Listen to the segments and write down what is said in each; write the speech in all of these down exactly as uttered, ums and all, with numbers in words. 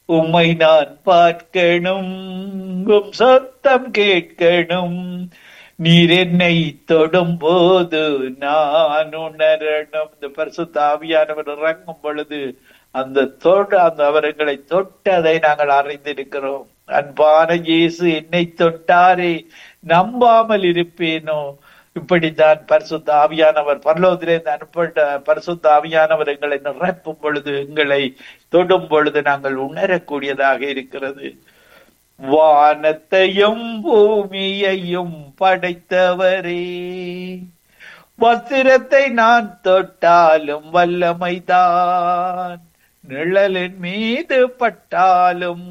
உம்மை நான் பார்க்கணும், உம் சத்தம் கேட்கணும். நீர் என்னை தொடும் போது நான் உணரணும். இந்த பரிசுத்த ஆவியானவர் இறங்கும் பொழுது அந்த தொடு அந்த அவர்களை தொட்டதை நாங்கள் அறிந்திருக்கிறோம். அன்பான இயேசு என்னை தொட்டாரே, நம்பாமல் இருப்பேனோ. இப்படித்தான் பரிசுத்த ஆவியானவர் பரலோகத்திலிருந்து அனுப்பப்பட்ட பரிசுத்த ஆவியானவர் எங்களை நிரப்பும் பொழுது, எங்களை தொடும் பொழுது நாங்கள் உணரக்கூடியதாக இருக்கிறது. வானத்தையும் பூமியையும் படைத்தவரே, வஸ்திரத்தை நான் தொட்டாலும் வல்லமைதான், நிழலின் மீது பட்டாலும்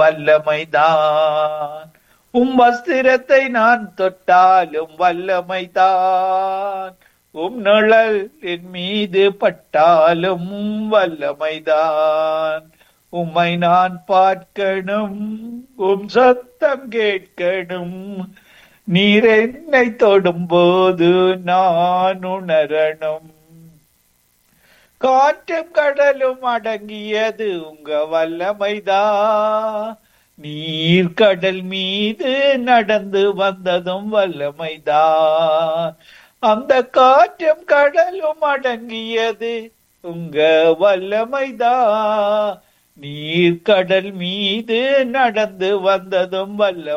வல்லமைதான். உம் வஸ்திரத்தை நான் தொட்டாலும் வல்லமைதான், உம் நிழல் என் மீது பட்டாலும் வல்லமைதான். உம்மை நான் பார்க்கணும், உம் சத்தம் கேட்கணும். நீர் என்னை தொடும் போது நான் உணரணும். காற்றும் கடலும் அடங்கியது உங்க வல்லமைதான், நீர் கடல் மீது நடந்து வந்ததும் வல்லமைதான். அந்த காற்றும் கடலும் அடங்கியது உங்க வல்லமைதான், நீர் கடல் மீது நடந்து வந்ததும்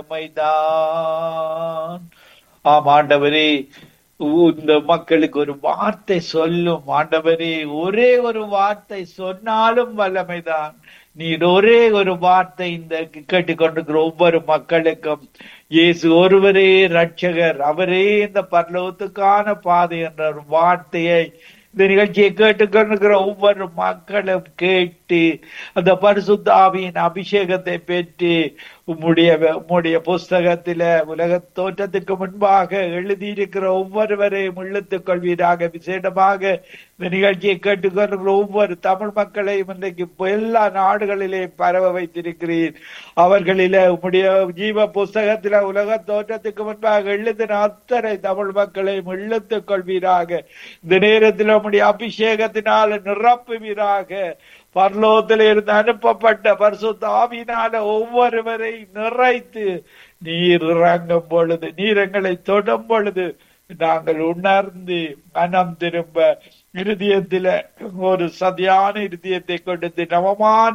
வல்லமைதான். ஆம் ஆண்டவரே, இந்த மக்களுக்கு ஒரு வார்த்தை சொல்லும் ஆண்டவரே, ஒரே ஒரு வார்த்தை சொன்னாலும் வல்லமைதான். நீர் ஒரே ஒரு வார்த்தை இந்த கேட்டுக்கொண்டிருக்கிற ஒவ்வொரு மக்களுக்கும், இயேசு ஒருவரே ரட்சகர், அவரே இந்த பரலோகத்துக்கான பாதை என்ற ஒரு வார்த்தையை இந்த நிகழ்ச்சியை கேட்டுக்கொண்டிருக்கிற ஒவ்வொரு மக்களும் கேட்டு அந்த பரிசுத்த ஆவியின் அபிஷேகத்தை பெற்று உம்முடைய உம்முடைய புஸ்தகத்தில உலக தோற்றத்துக்கு முன்பாக எழுதியிருக்கிற ஒவ்வொருவரையும் இழுத்துக் கொள்வீராக. விசேடமாக இந்த நிகழ்ச்சியை கேட்டுக்கொண்டிருக்கிற ஒவ்வொரு தமிழ் மக்களையும் இன்றைக்கு எல்லா நாடுகளிலே பரவ வைத்திருக்கிறீர். அவர்களில உம்முடைய ஜீவ புஸ்தகத்தில உலக தோற்றத்துக்கு முன்பாக எழுதின அத்தனை தமிழ் மக்களையும் இழுத்துக் கொள்வீராக. இந்த நேரத்தில் உம்முடைய அபிஷேகத்தினால நிரப்புவீராக. பரலோகத்தில் இருந்து அனுப்பப்பட்ட பரிசுத்த ஆவியினால ஒவ்வொருவரை நிறைத்து நீர் இறங்கும் பொழுது, நீர் எங்களை தொடும் பொழுது நாங்கள் உணர்ந்து மனம் திரும்ப இருதயத்தில ஒரு சதியான இருதயத்தை கொடுத்து நவமான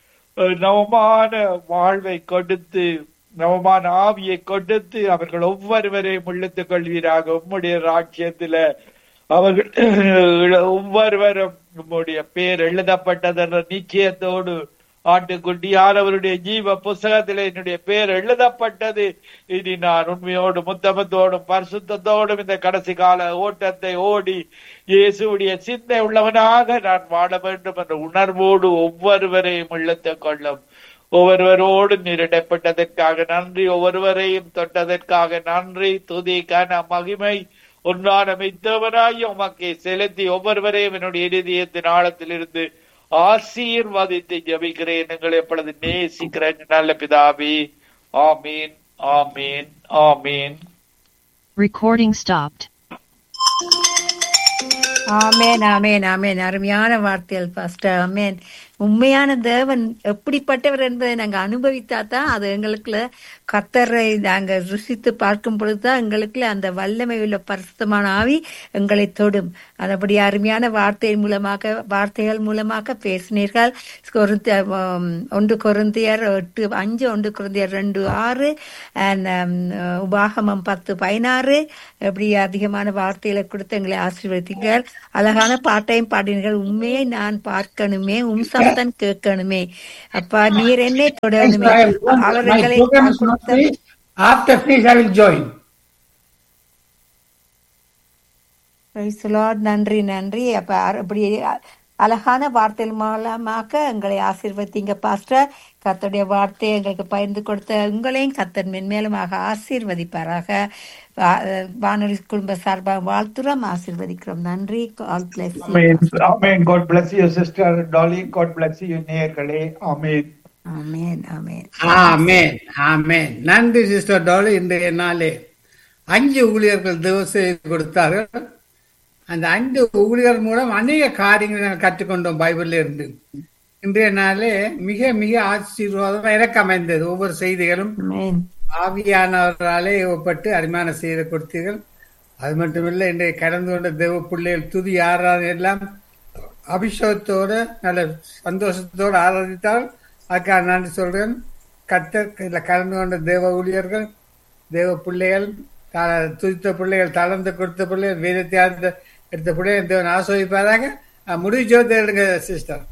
நவமான வாழ்வை கொடுத்து நவமான ஆவியை கொடுத்து அவர்கள் ஒவ்வொருவரையும் இழுத்துக் கொள்வீராக. உம்முடைய ராஜ்யத்தில அவர்கள் ஒவ்வொருவரும் உம்முடைய பேர் எழுதப்பட்டதென்ற நிச்சயத்தோடு ஆட்டுக்குட்டியானவருடைய ஜீவ புஸ்தகத்திலே என்னுடைய பேர் எழுதப்பட்டது, இனி நான் உண்மையோடு முத்தமத்தோடும் பரிசுத்தத்தோடும் இந்த கடைசி கால ஓட்டத்தை ஓடி இயேசுடைய சிந்தை உள்ளவனாக நான் வாழ வேண்டும் என்ற உணர்வோடு ஒவ்வொருவரையும் இழுத்துக் கொள்ளும். ஒவ்வொருவரோடு நீர் இடைப்பட்டதற்காக நன்றி, ஒவ்வொருவரையும் தொட்டதற்காக நன்றி. துதி கன மகிமை ஒன்றான மித்தவனாய் உமக்கே செலுத்தி ஒவ்வொருவரையும் என்னுடைய இதயத்தின் ஆழத்தில் இருந்து ஆசீர்வாதித்து ஜெபிக்கிறேன். எங்களை எப்பொழுது நேசிக்கிறேன் நல்ல பிதாவே. ஆமீன், ஆமீன், ஆமீன். Recording stopped. ஆமேன், ஆமேன், ஆமேன். அருமையான வார்த்தைகள் பாஸ்டர். ஆமேன். உண்மையான தேவன் எப்படிப்பட்டவர் என்பதை நாங்க அனுபவித்தாதான் அது எங்களுக்குள்ள கர்த்தரை நாங்க ருசித்து பார்க்கும் பொழுதுதான் எங்களுக்குள்ள அந்த வல்லமை உள்ள பரிசுத்தமான ஆவி எங்களை தொடும். அதபடி அருமையான வார்த்தையின் மூலமாக வார்த்தைகள் மூலமாக பேசினீர்கள். கொரிந்திய ஒன்று கொரிந்தியர் எட்டு அஞ்சு, ஒன்று கொரிந்தியர் ரெண்டு ஆறு, உபாகமம் பத்து பதினாறு, எப்படி அதிகமான வார்த்தைகளை கொடுத்து எங்களை ஆசீர்வதித்தீர்கள். அழகான பாட்டையும் பாடினீர்கள். உண்மையை நான் பார்க்கணுமே, உம் சத்தம் கேட்கணுமே, அப்பா நீர் என்னை தொடரணுமே. அவர்களை After finish, I will join. Praise the Lord. நன்றி, நன்றி. அப்ப அப்படி அழகான வார்த்தைகள் மூலமாக எங்களை ஆசீர்வதிங்க பாஸ்டர். கர்த்தருடைய வார்த்தையை எங்களுக்கு பகிர்ந்து கொடுத்த உங்களையும் கர்த்தர் மென்மேலுமாக ஆசீர்வதிப்பாராக. வானொலி குடும்ப சார்பாக வாழ்த்துறோம், ஆசீர்வதிக்கிறோம். நன்றி. God bless you. Amen. God bless you, sister Dolly. God bless you, நேயர்களே. ஆமென். ஆமென், ஆமென். ஆமென், ஆமென். நன்றி சிஸ்டர் டாலி. இன்றைய நாளே அஞ்சு ஊழியர்கள் தேவசை கொடுத்தார்கள். அந்த அஞ்சு ஊழியர் மூலம் அநேக காரியங்களை நாங்கள் கற்றுக்கொண்டோம் பைபிள்ல இருந்து. இன்றைய நாளே மிக மிக ஆசீர்வாதமா எனக்கு அமைந்தது. ஒவ்வொரு செய்திகளும் ஆமென். ஆவியானவராலே ஏவப்பட்டு அருமையான செய்தி கொடுத்தீர்கள். அது மட்டுமில்லை, இன்றைய கடந்து கொண்ட தேவ பிள்ளைகள் துதி ஆராதனை எல்லாம் அபிஷேகத்தோட நல்ல சந்தோஷத்தோடு ஆராதித்தால் அதுக்காக நன்றி சொல்றேன். கர்த்தர் இதில் கலந்து கொண்ட தேவ ஊழியர்கள், தேவ பிள்ளைகள், த- துதித்த பிள்ளைகள், தளர்ந்து கொடுத்த பிள்ளைகள், வேதத்தை ஆழ்ந்த- எடுத்த பிள்ளைகள் தேவன் ஆஸ்வதிப்பாராக. முடிச்சோத்தை எடுங்க சிஸ்டர்.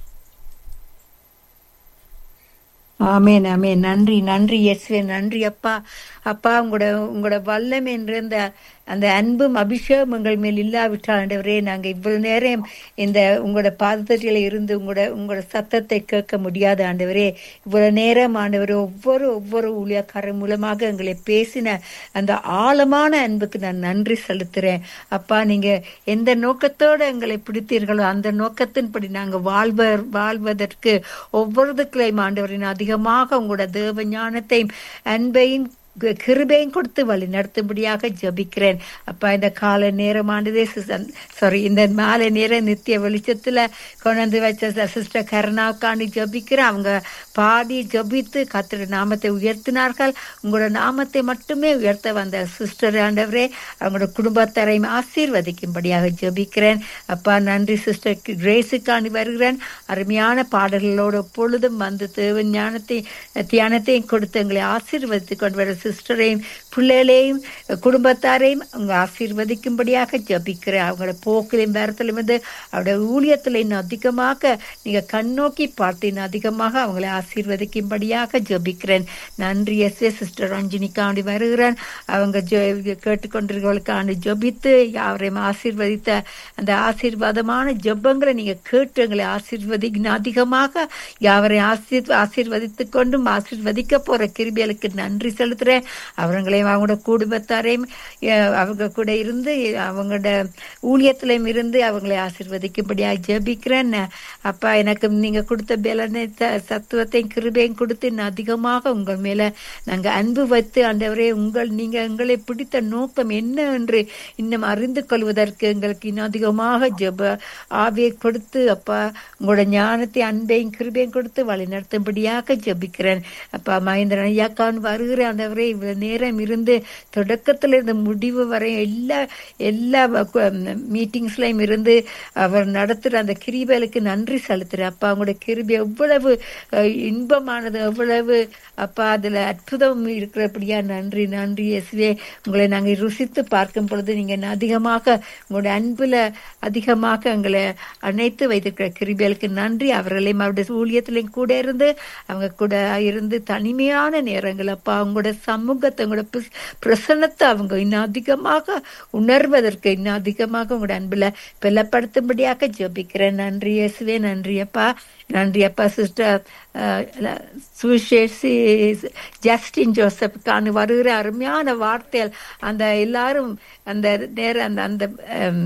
ஆமென் ஆமென். நன்றி நன்றி இயேசுவே, நன்றி அப்பா. அப்பா உங்களோட உங்களோட வல்லமை என்ற அந்த அந்த அன்பும் அபிஷேகம் எங்கள் மேல் இல்லாவிட்டால் ஆண்டவரே, நாங்க இவ்வளவு நேரம் இந்த உங்களோட பாதத்தில் இருந்து உங்களோட உங்களோட சத்தத்தை கேட்க முடியாது ஆண்டவரே. இவ்வளவு நேரம் ஆண்டவரே, ஒவ்வொரு ஒவ்வொரு ஊழியக்காரர் மூலமாக எங்களை பேசின அந்த ஆழமான அன்புக்கு நான் நன்றி செலுத்துறேன் அப்பா. நீங்க எந்த நோக்கத்தோட எங்களை பிடித்தீர்களோ அந்த நோக்கத்தின்படி நாங்க வாழ்வ வாழ்வதற்கு ஒவ்வொருதுக்களையும் ஆண்டவரின் அதிகமாக உங்களோட தேவ ஞானத்தையும் அன்பையும் கி- கிருபையும் கொடுத்து வழி நடத்தும்படியாக ஜபிக்கிறேன் அப்பா. இந்த கால நேரமானதே சாரி இந்த மாலை நேரம் நித்திய வெளிச்சத்துல கொண்டு வச்ச சிஸ்டர் கருணாவுக்காண்டி ஜபிக்கிறேன். அவங்க பாடி ஜபித்து கர்த்தருடைய நாமத்தை உயர்த்தினார்கள். உங்களோட நாமத்தை மட்டுமே உயர்த்த வந்த சிஸ்டர் ஆண்டவரே, அவங்களோட குடும்பத்தரையும் ஆசீர்வதிக்கும்படியாக ஜபிக்கிறேன் அப்பா. நன்றி சிஸ்டர் கிரேஸுக்காண்டி வருகிறேன். அருமையான பாடல்களோடு பொழுதும் வந்து தேவ ஞானத்தை தியானத்தையும் கொடுத்து எங்களை ஆசீர்வதித்து கொண்டு வர சிஸ்டரையும் பிள்ளைகளையும் குடும்பத்தாரையும் அவங்க ஆசீர்வதிக்கும்படியாக ஜபிக்கிறேன். அவங்களோட போக்கிலையும் வேரத்திலும் வந்து அவருடைய ஊழியத்துல இன்னும் அதிகமாக நீங்க கண்ணோக்கி பார்த்து இன்னும் அதிகமாக அவங்களை ஆசீர்வதிக்கும்படியாக ஜபிக்கிறேன். நன்றி எஸ்ஏ. சிஸ்டர் ரஞ்சினிக்காண்டி வருகிறேன். அவங்க கேட்டுக்கொண்டிருக்கிறவர்களுக்காண்டி ஜபித்து யாரையும் ஆசீர்வதித்த அந்த ஆசீர்வாதமான ஜபங்களை நீங்க கேட்டு எங்களை ஆசீர்வதி அதிகமாக யாவரை ஆசீர் ஆசீர்வதித்துக் கொண்டும் ஆசீர்வதிக்க போற கிருபிகளுக்கு நன்றி செலுத்துறேன். அவங்களையும் அவங்களோட குடும்பத்தாரையும் அஹ், அவங்க கூட இருந்து அவங்களோட ஊழியத்திலையும் இருந்து அவங்களை ஆசீர்வதிக்கும்படியாக ஜெபிக்கிறேன் அப்பா. எனக்கு நீங்க கொடுத்த பலனை த- சத்துவத்தையும் கிருபையும் கொடுத்து இன்னும் அதிகமாக உங்கள் மேல நாங்க அன்பு வைத்து ஆண்டவரே, உங்கள் நீங்க எங்களை பிடித்த நோக்கம் என்ன என்று இன்னும் அறிந்து கொள்வதற்கு எங்களுக்கு இன்னும் அதிகமாக ஜெப ஆவியை கொடுத்து அப்பா, உங்களோட ஞானத்தை அன்பையும் கிருபையும் கொடுத்து வழி நடத்தும்படியாக ஜெபிக்கிறேன் அப்பா. மகேந்திரன் ஐயாக்கான் வருகிற ஆண்டவரே, இவ்வளவு நேரம் இருந்து தொடக்கத்துல இருந்து முடிவு வரை எல்லா எல்லா மீட்டிங்ஸ்லயும் இருந்து அவர் நடத்துற அந்த கிருபைகளுக்கு நன்றி செலுத்துறேன் அப்பா. உங்களோட கிருபை எவ்வளவு அஹ், இன்பமானது, எவ்வளவு அப்பா அதுல அற்புதம் இருக்கிறபடியா நன்றி நன்றி இயேசுவே. உங்களை நாங்க ருசித்து பார்க்கும் பொழுது நீங்க அதிகமாக உங்களுடைய அன்புல அதிகமாக எங்களை அணைத்து வைத்திருக்கிற கிருபைகளுக்கு நன்றி. அவர்களையும் அவருடைய ஊழியத்திலையும் கூட இருந்து அவங்க கூட இருந்து தனிமையான நேரங்கள் அப்பா, உங்களோட சமூகத்தை உங்களோட பிர- பிரசன்னத்தை அவங்க இன்னும் அதிகமாக உணர்வதற்கு இன்னும் அதிகமாக உங்களோட அன்புல பலப்படுத்தும்படியாக ஜெபிக்கிறேன். நன்றி இயேசுவே, நன்றி அப்பா. நன்றி அப்பா. சிஸ்டர் சுவிசேஷி ஜஸ்டின் ஜோசப்புக்கான வருகிற அருமையான வார்த்தைகள் அந்த எல்லாரும் அந்த நேரம் அந்த அந்த ஹம்,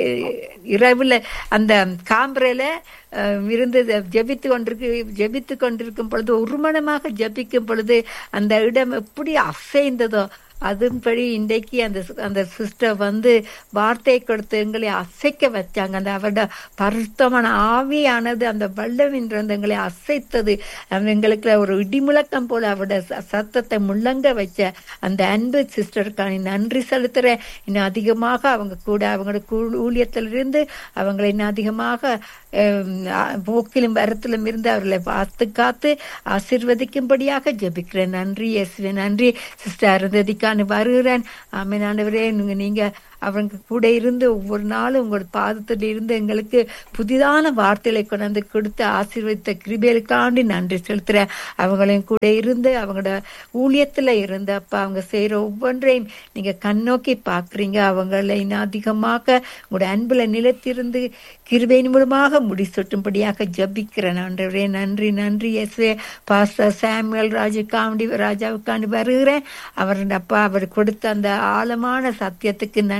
இரவுல அந்த காம்பரையில அஹ், இருந்து ஜெபித்து கொண்டிருக்கு ஜெபித்து கொண்டிருக்கும் பொழுது ஒருமனமாக ஜெபிக்கும் பொழுது அந்த இடம் எப்படி அசைந்ததோ அதன்படி இன்றைக்கு அந்த அந்த சிஸ்டர் வந்து வார்த்தை கொடுத்து எங்களை அசைக்க வச்சாங்க. அந்த அவரோட பரிசுத்தமான ஆவியானது அந்த வல்லம் என்று எங்களை அசைத்தது. அவங்க எங்களுக்கு ஒரு இடிமுழக்கம் போல அவரோட ச- சத்தத்தை முழங்க வச்ச அந்த அன்பு சிஸ்டருக்கான நன்றி செலுத்துறேன். இன்னும் அதிகமாக அவங்க கூட அவங்களோட கூ- ஊழியத்திலிருந்து அவங்களை இன்னும் அதிகமாக ஹம், அ- போக்கிலும் வரத்திலும் இருந்து அவர்களை பார்த்து காத்து ஆசீர்வதிக்கும்படியாக ஜெபிக்கிறேன். நன்றி இயேசுவே, நன்றி. சிஸ்டர் அருந்ததிக்கான வருகிறேன். ஆமென் ஆண்டவரே, நீங்க நீங்க அவங்க கூட இருந்து ஒவ்வொரு நாளும் உங்களோட பாதத்தில் இருந்து எங்களுக்கு புதிதான வார்த்தைகளை கொண்டாந்து கொடுத்து ஆசீர்வதித்த கிருபைகளுக்காண்டி நன்றி செலுத்துறேன். அவங்களையும் கூட இருந்து அவங்களோட ஊழியத்துல இருந்து அப்பா அவங்க செய்யற ஒவ்வொன்றையும் நீங்க கண்ணோக்கி பாக்குறீங்க. அவங்களை இன்னும் அதிகமாக உங்களோட அன்புல நிலைத்திருந்து கிருபையின் மூலமாக முடிசூட்டும்படியாக ஜபிக்கிறேன் ஆண்டவரே. நன்றி நன்றி இயேசுவே. பாஸ்டர் சாமுவேல் ராஜுக்காண்டி ராஜாவுக்காண்டி வருகிறேன். அவர் அப்பா அவர் கொடுத்த அந்த ஆழமான சத்தியத்துக்கு நன்றி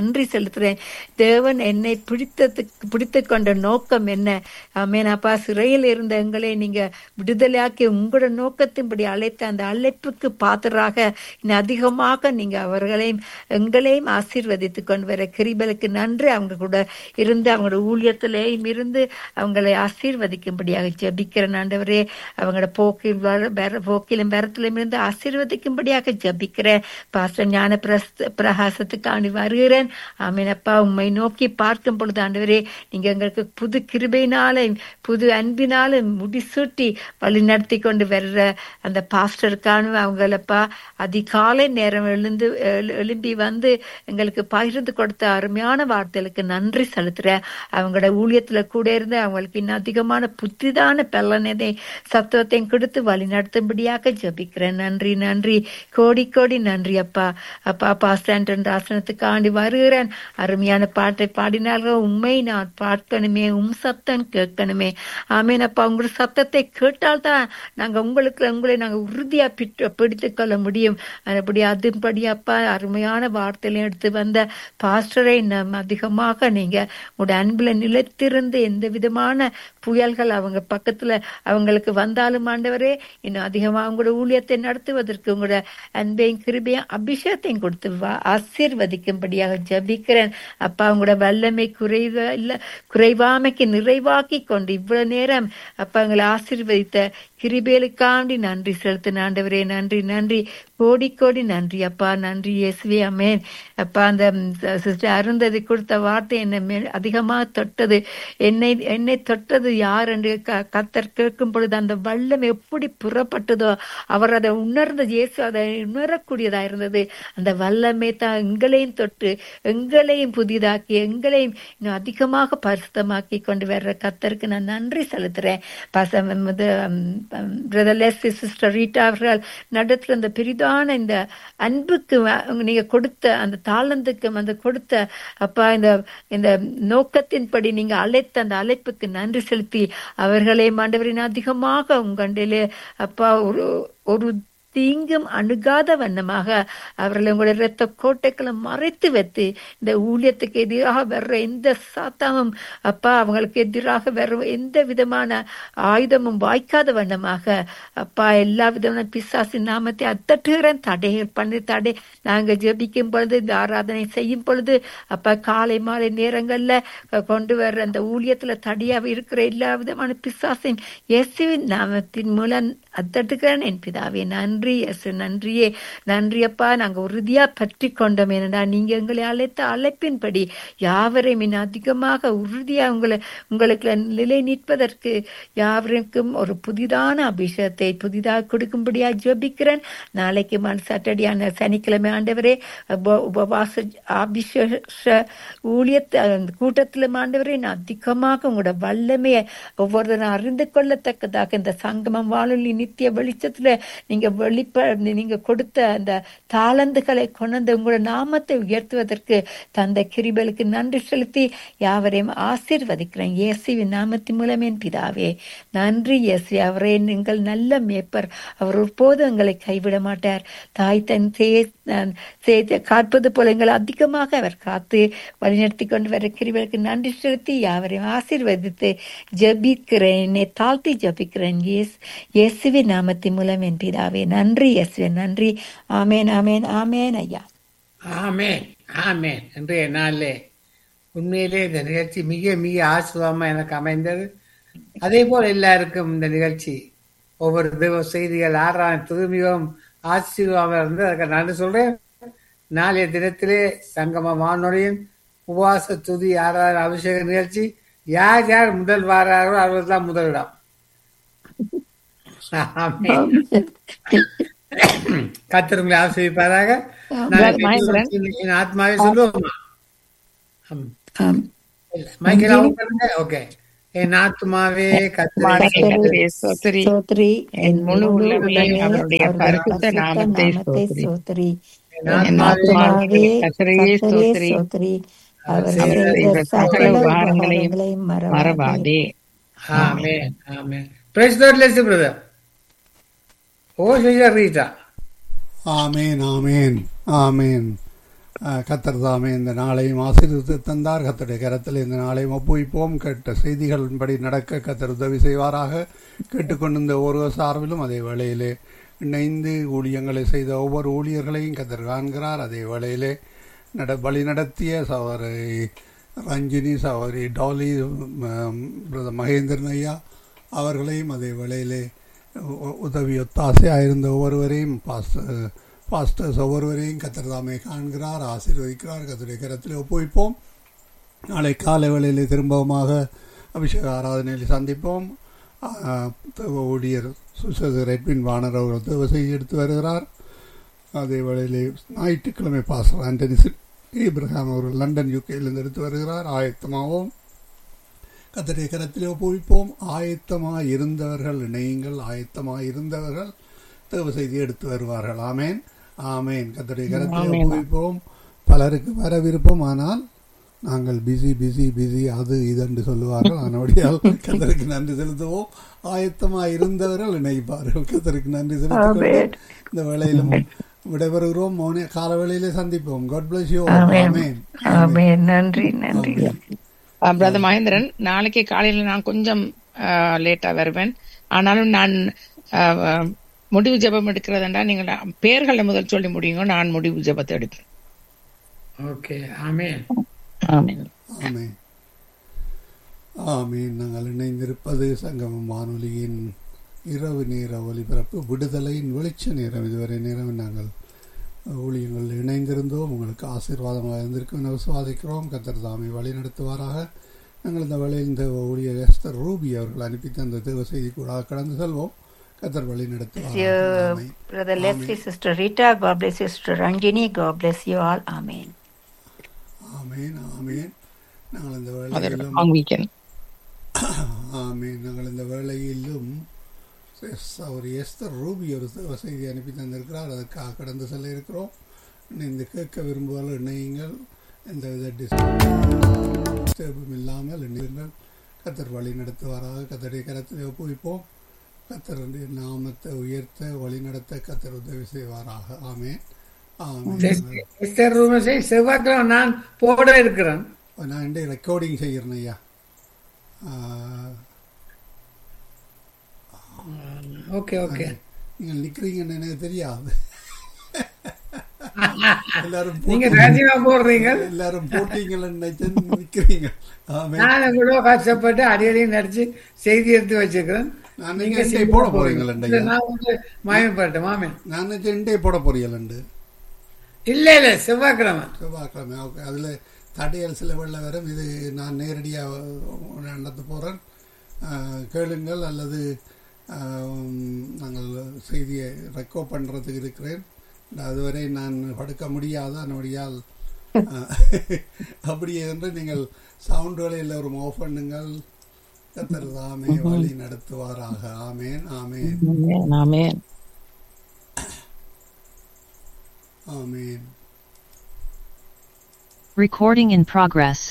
நன்றி செலுத்துறேன். தேவன் என்னை பிடித்ததுக்கு பிடித்து கொண்ட நோக்கம் என்ன? ஆமென் அப்பா, சிறையில் இருந்த எங்களை நீங்க விடுதலையாக்கி உங்களோட நோக்கத்தின்படி அழைத்த அந்த அழைப்புக்கு பாத்திராக இன்னும் அதிகமாக நீங்க அவர்களையும் எங்களையும் ஆசீர்வதித்து கொண்டு வர கிருபைக்கு நன்றி. அவங்க கூட இருந்து அவங்களோட ஊழியத்திலேயும் இருந்து அவங்களை ஆசீர்வதிக்கும்படியாக ஜெபிக்கிறேன் ஆண்டவரே. அவங்களோட போக்கில் வர பெற- போக்கிலும் பெறத்திலும் இருந்து ஆசீர்வதிக்கும்படியாக ஜெபிக்கிறேன். பாஸ்டர் ஞான பிரஸ்- பிரகாசத்துக்காண்டி வருகிறேன். ஆமீனப்பா, உம்மை நோக்கி பார்க்கும் பொழுது ஆண்டவரே, நீங்க எங்களுக்கு புது கிருபையினாலும் புது அன்பினாலும் முடிசூட்டி வழி நடத்தி கொண்டு வர்ற அந்த பாஸ்டருக்கான அவங்களப்பா அதிகாலை நேரம் எழுந்து எழு- எழும்பி வந்து எங்களுக்கு பகிர்ந்து கொடுத்த அருமையான வார்த்தைகளுக்கு நன்றி செலுத்துறேன். அவங்களோட ஊழியத்துல கூட இருந்து அவங்களுக்கு இன்னும் அதிகமான புத்திதான பலனதை சத்துவத்தையும் கொடுத்து வழி நடத்தும்படியாக ஜெபிக்கிறேன். நன்றி நன்றி கோடி கோடி நன்றி அப்பா. அப்பா பாஸ்டன் ஆசனத்துக்காண்டி வருகிறேன். அருமையான பாட்டை பாடினார்கள். உண்மை நான் பார்க்கணுமே, உம் சத்தம் கேட்கணுமே. ஆமேன் அப்பா, உங்களோட சத்தத்தை கேட்டால்தான் நாங்க உங்களுக்கு உங்களை நாங்க உறுதியா பிடித்து பிடித்துக் கொள்ள முடியும். அப்படி அதுபடி அப்பா அருமையான வார்த்தையில எடுத்து வந்த பாஸ்டரை நம் அதிகமாக நீங்க உங்களோட அன்புல நிலைத்திருந்து எந்த விதமான புயல்கள் அவங்க பக்கத்துல அவங்களுக்கு வந்தாலும் ஆண்டவரே, இன்னும் அதிகமா உங்களோட ஊழியத்தை நடத்துவதற்கு உங்களோட அன்பையும் கிருபையும் அபிஷேகத்தையும் கொடுத்து வா- ஆசீர்வதிக்கும்படியாக ஜெபிக்கிறேன். அப்பா, உங்களோட வல்லமை குறைவ இல்ல குறைவாமைக்கு நிறைவாக்கி கொண்டு இவ்வளவு நேரம் அப்பா எங்களை ஆசீர்வதித்த கிருபைகளுக்காண்டி நன்றி செலுத்தின ஆண்டவரே. நன்றி நன்றி கோடி கோடி நன்றி அப்பா. நன்றி இயேசுவே. ஆமென் அப்பா. அந்த சிஸ்டர் அருந்ததி கொடுத்த வார்த்தை என்னை மே- அதிகமாக தொட்டது. என்னை என்னை தொட்டது யார் என்று க- கர்த்தர் கேட்கும் பொழுது அந்த வல்லம் எப்படி புறப்பட்டதோ அவர் அதை உணர்ந்த இயேசு அதை உணரக்கூடியதா இருந்தது. அந்த வல்லமை தான் எங்களையும் தொட்டு எங்களையும் புதிதாக்கி எங்களையும் இன்னும் அதிகமாக பரிசுத்தமாக்கி கொண்டு வர்ற கர்த்தருக்கு நான் நன்றி செலுத்துறேன். பாசம் பிரதர் லெஸ்லி, சிஸ்டர் ரீட்டா அவர்கள் நடத்துற அந்த பெரிதான இந்த அன்புக்கு வ- நீங்க கொடுத்த அந்த தாளந்துக்கும் அந்த கொடுத்த அப்பா இந்த இந்த நோக்கத்தின்படி நீங்க அழைத்த அந்த அழைப்புக்கு நன்றி செலுத்தி அவர்களை ஆண்டவரின் அதிகமாக உங்கண்டிலே அப்பா ஒரு ஒரு தீங்கும் அணுகாத வண்ணமாக அவர்களை உங்களுடைய இரத்த கோட்டைகளை மறைத்து வைத்து இந்த ஊழியத்துக்கு எதிராக வர்ற எந்த சாத்தாமும் அப்பா அவங்களுக்கு எதிராக வர்ற எந்த விதமான ஆயுதமும் வாய்க்காத வண்ணமாக அப்பா எல்லா விதமான பிசாசின் நாமத்தை அத்தட்டுகிறேன். தடைகள் பண்ணி தடை நாங்க ஜெபிக்கும் பொழுது இந்த ஆராதனை செய்யும் பொழுது அப்பா காலை மாலை நேரங்கள்ல அஹ், கொண்டு வர்ற அந்த ஊழியத்துல தடையா இருக்கிற எல்லா விதமான பிசாசின் இயேசுவின் நாமத்தின் மூலம் அத்தட்டுகிறேன் என் பிதாவே. நன்றி இயேசு, நன்றியே நன்றி அப்பா. நாங்க உறுதியா பற்றி கொண்டோம். ஏனென்றா நீங்க எங்களை அழைத்த அழைப்பின்படி யாவரையும் இன்னும் அதிகமாக உறுதியா உங்களை உங்களுக்கு நிலை நிற்பதற்கு யாவருக்கும் ஒரு புதிதான அபிஷேகத்தை புதிதாக கொடுக்கும்படியா ஜெபிக்கிறேன். நாளைக்கு மண் சாட்டர்டியான சனிக்கிழமை ஆண்டவரே உப- உபவாச அபிஷேக ஊழியத்தை அந்த கூட்டத்திலும் ஆண்டவரே நான் அதிகமாக உங்களோட வல்லமையை ஒவ்வொருத்தரும் அறிந்து கொள்ளத்தக்கதாக இந்த சங்கமம் வானொலி நித்திய வெளிச்சத்துல நீங்க வெளிப்ப நீங்க கொடுத்த அந்த தாளந்துகளை கொண்டு உங்களோட நாமத்தை உயர்த்துவதற்கு தந்த கிருபைகளுக்கு நன்றி செலுத்தி யாவரையும் ஆசீர்வதிக்கிறேன் இயேசுவின் நாமத்தின் மூலம் என் பிதாவே. நன்றி இயேசு. அவரே நீங்கள் நல்ல மேய்ப்பர். அவர் ஒருபோது எங்களை கைவிட மாட்டார். தாய் தன் செய்த காப்பது போல எங்களை அதிகமாக அவர் காத்து வழிநடத்தி கொண்டு வர கிருபைகளுக்கு நன்றி செலுத்தி யாவரையும் ஆசீர்வதித்து ஜெபிக்கிறேன். என்னை தாழ்த்தி ஜெபிக்கிறேன் இயேசு இயேசுவின் நாமத்தின் மூலம் என் பிதாவே. நன்றி இயேசுவே, நன்றி. ஆமேன் ஆமேன் ஆமேன் ஐயா. ஆமென் ஆமென். இன்றைய நாளிலே உண்மையிலே இந்த நிகழ்ச்சி மிக மிக ஆசுவமா எனக்கு அமைந்தது. அதே போல் எல்லாருக்கும் இந்த நிகழ்ச்சி ஒவ்வொரு தெய்வ செய்திகள் ஆறாவது மிகவும் ஆசீர்வாதமாக இருந்தது. அதுக்கு நன்றி சொல்றேன். நாளைய தினத்திலே சங்கம வானொலியின் உபவாச துதி ஆறாவது அபிஷேக நிகழ்ச்சி யார் யார் முதல் வாராரோ அவர்கள் தான் முதலிடம். ஆமென். கர்த்தர் உங்களை ஆசீர்வதிப்பாராக. என் ஆத்மாவே சொல்லுவோமா? ஆம். மைக்கேல் ஆஃப் பண்ணுங்க. ஓகே. என் ஆத்மாவே கர்த்தரை கர்த்தரை ஸ்தோத்திரி. ஸ்தோத்திரி. என் முழு உள்ளமே அவருடைய பரிசுத்த நாமத்தை ஸ்தோத்திரி. ஸ்தோத்திரி. என் என் ஆத்மாவே ஆத்மாவே கர்த்தரையே ஸ்தோத்திரி. ஸ்தோத்திரி. அவர் அவர் செய்த சகல சகல உபகாரங்களையும் உபகாரங்களையும் மறவாதே. மறவாதே. ஆமென் ஆமென். Praise the Lord less brother. O sister Rita. ஆமேன் ஆமேன் ஆமேன். கர்த்தர் தாமே இந்த நாளையும் ஆசீர்வதித்து தந்தார். கர்த்தருடைய கரத்தில் இந்த நாளையும் ஒப்புவிப்போம். கேட்ட செய்திகளின்படி நடக்க கர்த்தர் உதவி செய்வாராக. கேட்டுக்கொண்டிருந்த ஒவ்வொரு சார்பிலும் அதே வேளையிலே இணைந்து ஊழியங்களை செய்த ஒவ்வொரு ஊழியர்களையும் கர்த்தர் காண்கிறார். அதே வேளையிலே நட வழி நடத்திய சகோதரி ரஞ்சினி, சகோதரி டாலி, பிரதர் மகேந்திரன் ஐயா அவர்களையும் அதே வேளையிலே உதவி ஒத்தாசையாக இருந்த ஒவ்வொருவரையும் பாஸ்டர் பாஸ்டர்ஸ் ஒவ்வொருவரையும் கர்த்தர் தாமே காண்கிறார், ஆசீர்வதிக்கிறார். கர்த்தருடைய கரத்தில் ஒப்புவிப்போம். நாளை காலை வேளையிலே திரும்பவுமாக அபிஷேக ஆராதனையில் சந்திப்போம். ஊழியர் சுசேதர் எட்வின் வானர் அவர்கள் தேவ செய்தி எடுத்து வருகிறார். அதே வேளையிலே ஞாயிற்றுக்கிழமை பாஸ்டர் ஆண்டனி ஏப்ரஹாம் அவர்கள் லண்டன் யூகேயிலிருந்து எடுத்து வருகிறார். ஆயத்தமாகவும் கர்த்தருடைய கரத்தில் ஒப்புவிப்போம். ஆயத்தமாக இருந்தவர்கள் இணையுங்கள், ஆயத்தமாக இருந்தவர்கள் தேவ செய்தி எடுத்து வருவார்கள். ஆமேன், ஆமேன். கர்த்தருடைய கரத்தில் ஒப்புவிப்போம். பலருக்கு வர விருப்பம், ஆனால் நாங்கள் பிஸி பிஸி பிஸி அது இதென்று சொல்லுவார்கள். அதனுடையால் கர்த்தருக்கு நன்றி செலுத்துவோம். ஆயத்தமாக இருந்தவர்கள் இணைப்பார்கள். கர்த்தருக்கு நன்றி செலுத்துவோம். இந்த வேளையிலும் விடைபெறுகிறோம். மௌன கால வேளையிலே சந்திப்போம். God bless you. ஆமென். ஆமென். நன்றி நன்றி. பிரதர் மகேந்திரன், நாளைக்கு காலையில நான் கொஞ்சம் லேட்டா வருவேன். ஆனாலும் நான் முடிவு ஜெபம் எடுக்கிறதுண்டா நீங்கள் பேர்களை முதல் சொல்லி முடியுங்க, நான் முடிவு ஜெபத்தை எடுப்பேன். ஓகே. ஆமென். ஆமென். ஆமென். ஆமென். நாங்கள் இணைந்திருப்பது சங்கமம் வானொலியின் இரவு நேர ஒலிபரப்பு, விடுதலையின் வெளிச்ச நேரம். இதுவரை நேரம் நாங்கள் ஊழியங்கள் இணைந்திருந்தோம். உங்களுக்கு ஆசீர்வாதமாக இருந்திருக்கும் என விசுவாசிக்கிறோம். கர்த்தர் தாமே வழி நடத்துவாராக. நாங்கள் இந்த வேளையில் இந்த ஊழியர் எஸ்தர் ரூபி அவர்கள் அனுப்பி தந்த தேவ செய்தி கூட கடந்து செல்வோம். கர்த்தர் வழி நடத்துவார். Brother Leslie, Sister Rita, God bless you. Sister Ranjini, God bless you all. Amen. ஆமென், ஆமென். நாங்கள் இந்த வேளையிலும் ஆமென் நாங்கள் இந்த வேளையிலும் அவர் எஸ்தர் ரூபி ஒரு செய்தி அனுப்பி தந்திருக்கிறார். அதற்காக கடந்து செல்ல இருக்கிறோம். இந்த கேட்க விரும்புவார்கள் இணையுங்கள். எந்த வித டிஸ்டர்பும் இல்லாமல் இணையுங்கள். கர்த்தர் வழி நடத்துவாராக. கர்த்தருடைய கரத்தில் ஒப்புவிப்போம். கர்த்தருடைய நாமத்தை உயர்த்த வழி நடத்த கர்த்தர் உதவி செய்வாராக. ஆமென், ஆமென். செவ்வாய்க்கிழமை நான் போட இருக்கிறேன். நான் இன்றைய ரெக்கார்டிங் செய்கிறேன் ஐயா. Okay okay. நீங்கள் நிக்கிறீங்கன்னு எனக்கு தெரியாது. எல்லாரும் போடுறீங்க, எல்லாரும் போட்டீங்கன்னு நிக்கிறீங்க. நான் எவ்வளவு கஷ்டப்பட்டு அடிக்கடி நடிச்சு செய்தி எடுத்து வச்சிருக்கிறேன். நீங்க போட போறீங்களா? மாயப்பட்டேன் மாமே. நான் இண்டே போட போறீங்களா? இல்ல இல்ல, செவ்வாய்க்கிழமை. செவ்வாய்க்கிழமை. ஓகே. அதுல தடையல் சில வெள்ள வரும். இது நான் நேரடியாக நடத்த போறேன். கேளுங்கள். அல்லது நாங்கள் செய்தியை ரெக்கார்ட் பண்ணுறதுக்கு இருக்கிறேன். அதுவரை நான் படுக்க முடியாத என்னுடையால் அப்படியே என்று நீங்கள் சவுண்டுகளை எல்லோரும் ஆஃப் பண்ணுங்கள். கர்த்தர் தாமே வழி நடத்துவாராக. ஆமேன், ஆமேன், ஆமேன், ஆமேன். Recording in progress.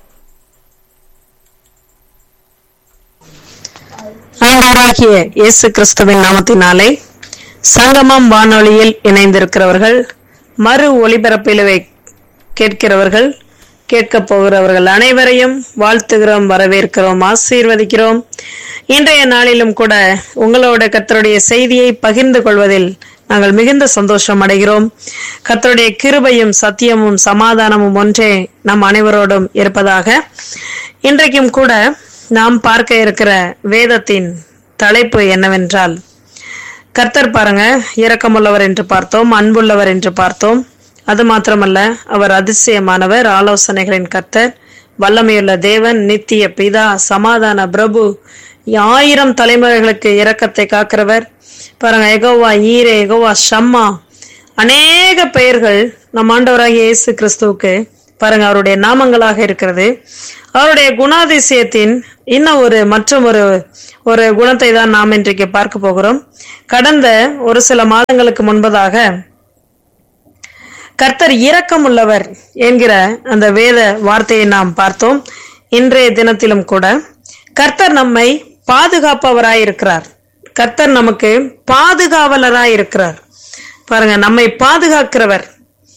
ஆண்டவராகிய இயேசு கிறிஸ்துவின் நாமத்தினாலே சங்கமம் வானொலியில் இணைந்திருக்கிறவர்கள், மறு ஒளிபரப்பிலவை கேட்கிறவர்கள், கேட்கப் போகிறவர்கள் அனைவரையும் வாழ்த்துகிறோம், வரவேற்கிறோம், ஆசீர்வதிக்கிறோம். இன்றைய நாளிலும் கூட உங்களோட கர்த்தருடைய செய்தியை பகிர்ந்து கொள்வதில் நாங்கள் மிகுந்த சந்தோஷம் அடைகிறோம். கர்த்தருடைய கிருபையும் சத்தியமும் சமாதானமும் ஒன்றே நம் அனைவரோடும் இருப்பதாக. இன்றைக்கும் கூட நாம் பார்க்க இருக்கிற வேதத்தின் தலைப்பு என்னவென்றால், கர்த்தர் பாருங்க இரக்கமுள்ளவர் என்று பார்த்தோம், அன்புள்ளவர் என்று பார்த்தோம். அது மாத்திரமல்ல, அவர் அதிசயமானவர், ஆலோசனைகளின் கர்த்தர், வல்லமையுள்ள தேவன், நித்திய பிதா, சமாதான பிரபு, ஆயிரம் தலைமுறைகளுக்கு இரக்கத்தை காக்கிறவர். பாருங்க, எகோவா ஈரே, எகோவா ஷம்மா, அநேக பெயர்கள் நம் ஆண்டவராகிய இயேசு கிறிஸ்துவுக்கு பாருங்க அவருடைய நாமங்களாக இருக்கிறது. அவருடைய குணாதிசயத்தின் இன்னும் ஒரு மற்றும் ஒரு ஒரு குணத்தை தான் நாம் இன்றைக்கு பார்க்க போகிறோம். கடந்த ஒரு சில மாதங்களுக்கு முன்பதாக கர்த்தர் இரக்கம் உள்ளவர் என்கிற அந்த வேத வார்த்தையை நாம் பார்த்தோம். இன்றைய தினத்திலும் கூட கர்த்தர் நம்மை பாதுகாப்பவராய் இருக்கிறார். கர்த்தர் நமக்கு பாதுகாவலராய் இருக்கிறார். பாருங்க, நம்மை பாதுகாக்கிறவர்.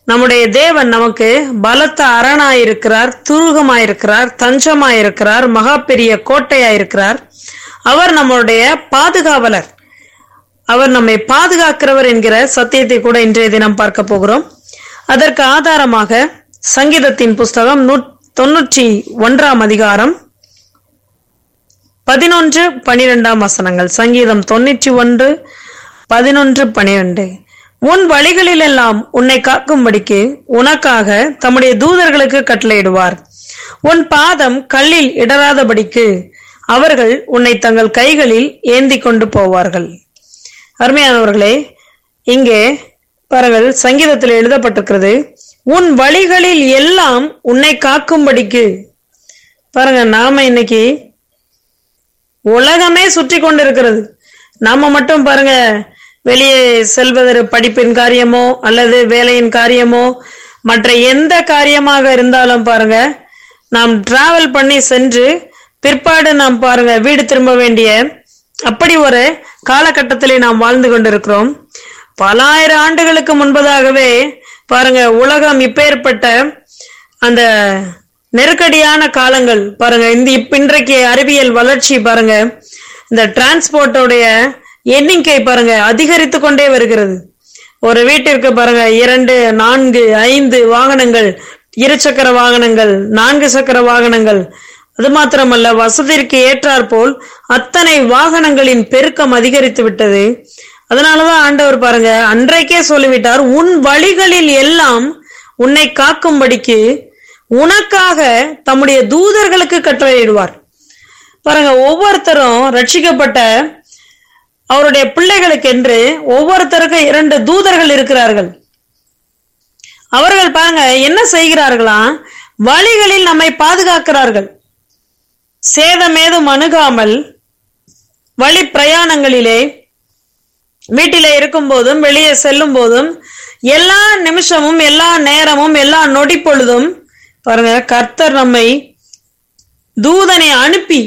நம்முடைய தேவன் நமக்கு பலத்த அரணாயிருக்கிறார், துருகமாயிருக்கிறார், தஞ்சமாயிருக்கிறார், மகா பெரிய கோட்டையாயிருக்கிறார். அவர் நம்முடைய பாதுகாவலர், அவர் நம்மை பாதுகாக்கிறவர் என்கிற சத்தியத்தை கூட இன்றைய தினம் பார்க்க போகிறோம். அதற்கு ஆதாரமாக சங்கீதத்தின் புஸ்தகம் தொன்னூற்றி ஒன்றாம் அதிகாரம் பதினொன்று பனிரெண்டாம் வசனங்கள். சங்கீதம் தொன்னூற்றி ஒன்று பதினொன்று பனிரெண்டு. உன் வழிகளில் எல்லாம் உன்னை காக்கும்படிக்கு உனக்காக தம்முடைய தூதர்களுக்கு கட்டளையிடுவார். உன் பாதம் கல்லில் இடராதபடிக்கு அவர்கள் உன்னை தங்கள் கைகளில் ஏந்தி கொண்டு போவார்கள். அருமையானவர்களே, இங்கே பாருங்கள், சங்கீதத்தில் எழுதப்பட்டிருக்கிறது, உன் வழிகளில் எல்லாம் உன்னை காக்கும்படிக்கு. பாருங்க, நாம இன்னைக்கு உலகமே சுற்றி கொண்டிருக்கிறது. நாம மட்டும் பாருங்க, வெளியே செல்வதற்கு படிப்பின் காரியமோ அல்லது வேலையின் காரியமோ மற்ற எந்த காரியமாக இருந்தாலும் பாருங்க, நாம் டிராவல் பண்ணி சென்று பிற்பாடு நாம் பாருங்க வீடு திரும்ப வேண்டிய அப்படி ஒரு காலகட்டத்திலே நாம் வாழ்ந்து கொண்டிருக்கிறோம். பல ஆயிரம் ஆண்டுகளுக்கு முன்பதாகவே பாருங்க உலகம் இப்பேற்பட்ட அந்த நெருக்கடியான காலங்கள் பாருங்க. இந்த இன்றைக்கு அறிவியல் வளர்ச்சி பாருங்க, இந்த டிரான்ஸ்போர்ட்டோடைய எண்ணிக்கை பாருங்க அதிகரித்து கொண்டே வருகிறது. ஒரு வீட்டிற்கு பாருங்க இரண்டு நான்கு ஐந்து வாகனங்கள், இருசக்கர வாகனங்கள், நான்கு சக்கர வாகனங்கள். அது மாத்திரமல்ல, வசதிக்கு ஏற்றாற் போல் அத்தனை வாகனங்களின் பெருக்கம் அதிகரித்து விட்டது. அதனாலதான் ஆண்டவர் பாருங்க அன்றைக்கே சொல்லிவிட்டார், உன் வழிகளில் எல்லாம் உன்னை காக்கும்படிக்கு உனக்காக தம்முடைய தூதர்களுக்கு கட்டளையிடுவார். பாருங்க, ஒவ்வொருத்தரும் ரட்சிக்கப்பட்ட அவருடைய பிள்ளைகளுக்கு என்று ஒவ்வொருத்தருக்கும் இரண்டு தூதர்கள் இருக்கிறார்கள். அவர்கள் பாருங்க என்ன செய்கிறார்களா, வழிகளில் நம்மை பாதுகாக்கிறார்கள். சேதமேதும் அணுகாமல் வழி பிரயாணங்களிலே, வீட்டிலே இருக்கும் போதும் வெளியே செல்லும் போதும் எல்லா நிமிஷமும் எல்லா நேரமும் எல்லா நொடி பொழுதும் பாருங்க கர்த்தர் நம்மை தூதனை அனுப்பி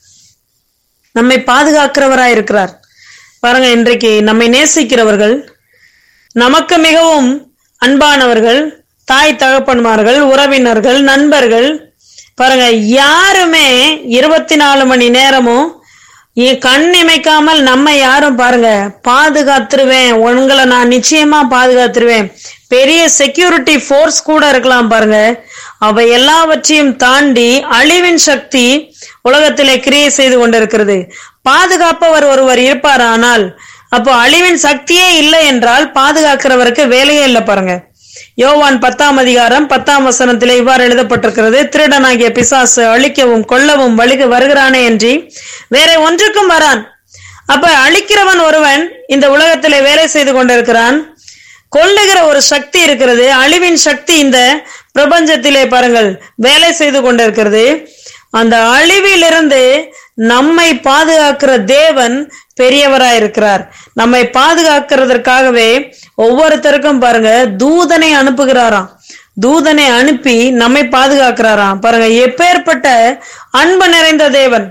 நம்மை பாதுகாக்கிறவராயிருக்கிறார். பாருங்க, இன்றைக்கு நம்மை நேசிக்கிறவர்கள், நமக்கு மிகவும் அன்பானவர்கள், தாய் தகப்பன்மார்கள், உறவினர்கள், நண்பர்கள், பாருங்க யாருமே இருபத்தி நாலு மணி நேரமும் கண் இமைக்காமல் நம்ம யாரும் பாருங்க பாதுகாத்துருவேன், உங்களை நான் நிச்சயமா பாதுகாத்துருவேன், பெரிய செக்யூரிட்டி போர்ஸ் கூட இருக்கலாம் பாருங்க, அவை எல்லாவற்றையும் தாண்டி அழிவின் சக்தி உலகத்திலே கிரியை செய்து கொண்டிருக்கிறது. பாதுகாப்பவர் ஒருவர் இருப்பார், ஆனால் அப்போ அழிவின் சக்தியே இல்லை என்றால் பாதுகாக்கிறவருக்கு வேலையே இல்லை. பாருங்க, யோவான் பத்தாம் அதிகாரம் பத்தாம் வசனத்திலே இவ்வாறு எழுதப்பட்டிருக்கிறது, திருடனாகிய பிசாசு அழிக்கவும் கொல்லவும் வழிக வருகிறானே என்று வேற ஒன்றுக்கும் வரான். அப்ப அழிக்கிறவன் ஒருவன் இந்த உலகத்திலே வேலை செய்து கொண்டிருக்கிறான். கொல்லுகிற ஒரு சக்தி இருக்கிறது, அழிவின் சக்தி இந்த பிரபஞ்சத்திலே பாருங்கள் வேலை செய்து கொண்டிருக்கிறது. அந்த அழிவிலிருந்து நம்மை பாதுகாக்கிற தேவன் பெரியவராயிருக்கிறார். நம்மை பாதுகாக்கிறதற்காகவே ஒவ்வொருத்தருக்கும் பாருங்க தூதனை அனுப்புகிறாராம். தூதனை அனுப்பி நம்மை பாதுகாக்கிறாராம். பாருங்க எப்பேற்பட்ட அன்பு நிறைந்த தேவன்.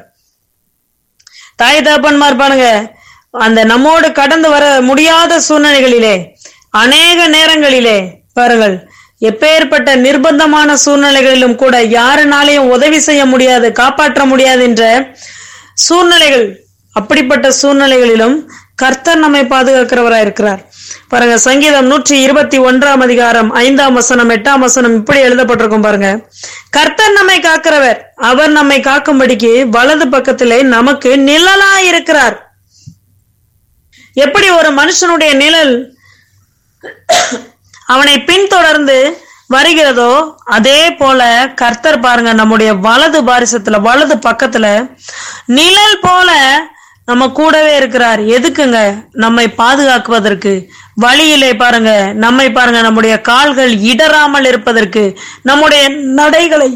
தாய் தகப்பன்மார் பாருங்க அந்த நம்மோடு கடந்து வர முடியாத சூழ்நிலைகளிலே, அநேக நேரங்களிலே பாருங்கள் எப்பேற்பட்ட நிர்பந்தமான சூழ்நிலைகளிலும் கூட யாருனாலையும் உதவி செய்ய முடியாது, காப்பாற்ற முடியாது என்ற சூழ்நிலைகள், அப்படிப்பட்ட சூழ்நிலைகளிலும் கர்த்தர் நம்மை பாதுகாக்கிறவராயிருக்கிறார். பாருங்க, சங்கீதம் நூற்றி இருபத்தி ஒன்றாம் அதிகாரம் ஐந்தாம் வசனம் எட்டாம் வசனம் இப்படி எழுதப்பட்டிருக்கும் பாருங்க, கர்த்தர் நம்மை காக்கிறவர், அவர் நம்மை காக்கும்படிக்கு வலது பக்கத்திலே நமக்கு நிழலாயிருக்கிறார். எப்படி ஒரு மனுஷனுடைய நிழல் அவனை பின்தொடர்ந்து வருகிறதோ அதே போல கர்த்தர் பாருங்க நம்முடைய வலது பாரிசத்துல வலது பக்கத்துல நிழல் போல நம்ம கூடவே இருக்கிறார். எதுக்குங்க? நம்மை பாதுகாக்குவதற்கு. வழியிலே பாருங்க நம்மை பாருங்க நம்முடைய கால்கள் இடராமல் இருப்பதற்கு, நம்முடைய நடைகளை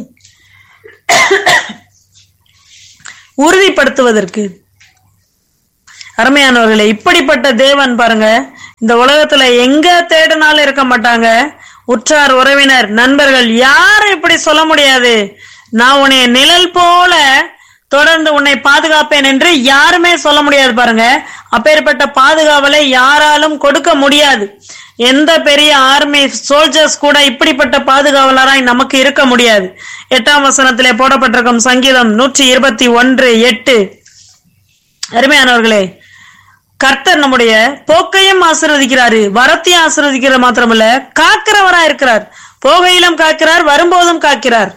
உறுதிப்படுத்துவதற்கு. அருமையானவர்களே, இப்படிப்பட்ட தேவன் பாருங்க இந்த உலகத்துல எங்க தேடினாலும் இருக்க மாட்டாங்க. உற்றார் உறவினர் நண்பர்கள் யாரும் இப்படி சொல்ல முடியாது, நான் உன்னைய நிழல் போல தொடர்ந்து உன்னை பாதுகாப்பேன் என்று யாருமே சொல்ல முடியாது பாருங்க. அப்பேற்பட்ட பாதுகாவலை யாராலும் கொடுக்க முடியாது. எந்த பெரிய ஆர்மி சோல்ஜர்ஸ் கூட இப்படிப்பட்ட பாதுகாவலராய் நமக்கு இருக்க முடியாது. எட்டாம் வசனத்திலே போடப்பட்டிருக்கும் சங்கீதம் நூற்றி இருபத்தி ஒன்று எட்டு. அருமையானவர்களே, கர்த்தர் நம்முடைய போக்கையும் ஆசீர்வதிக்கிறாரு, வரத்தையும் ஆசீர்வதிக்கிற மாத்திரமல்ல, காக்கிறவரா இருக்கிறார். போகையிலும் காக்கிறார், வரும்போதும் காக்கிறார்.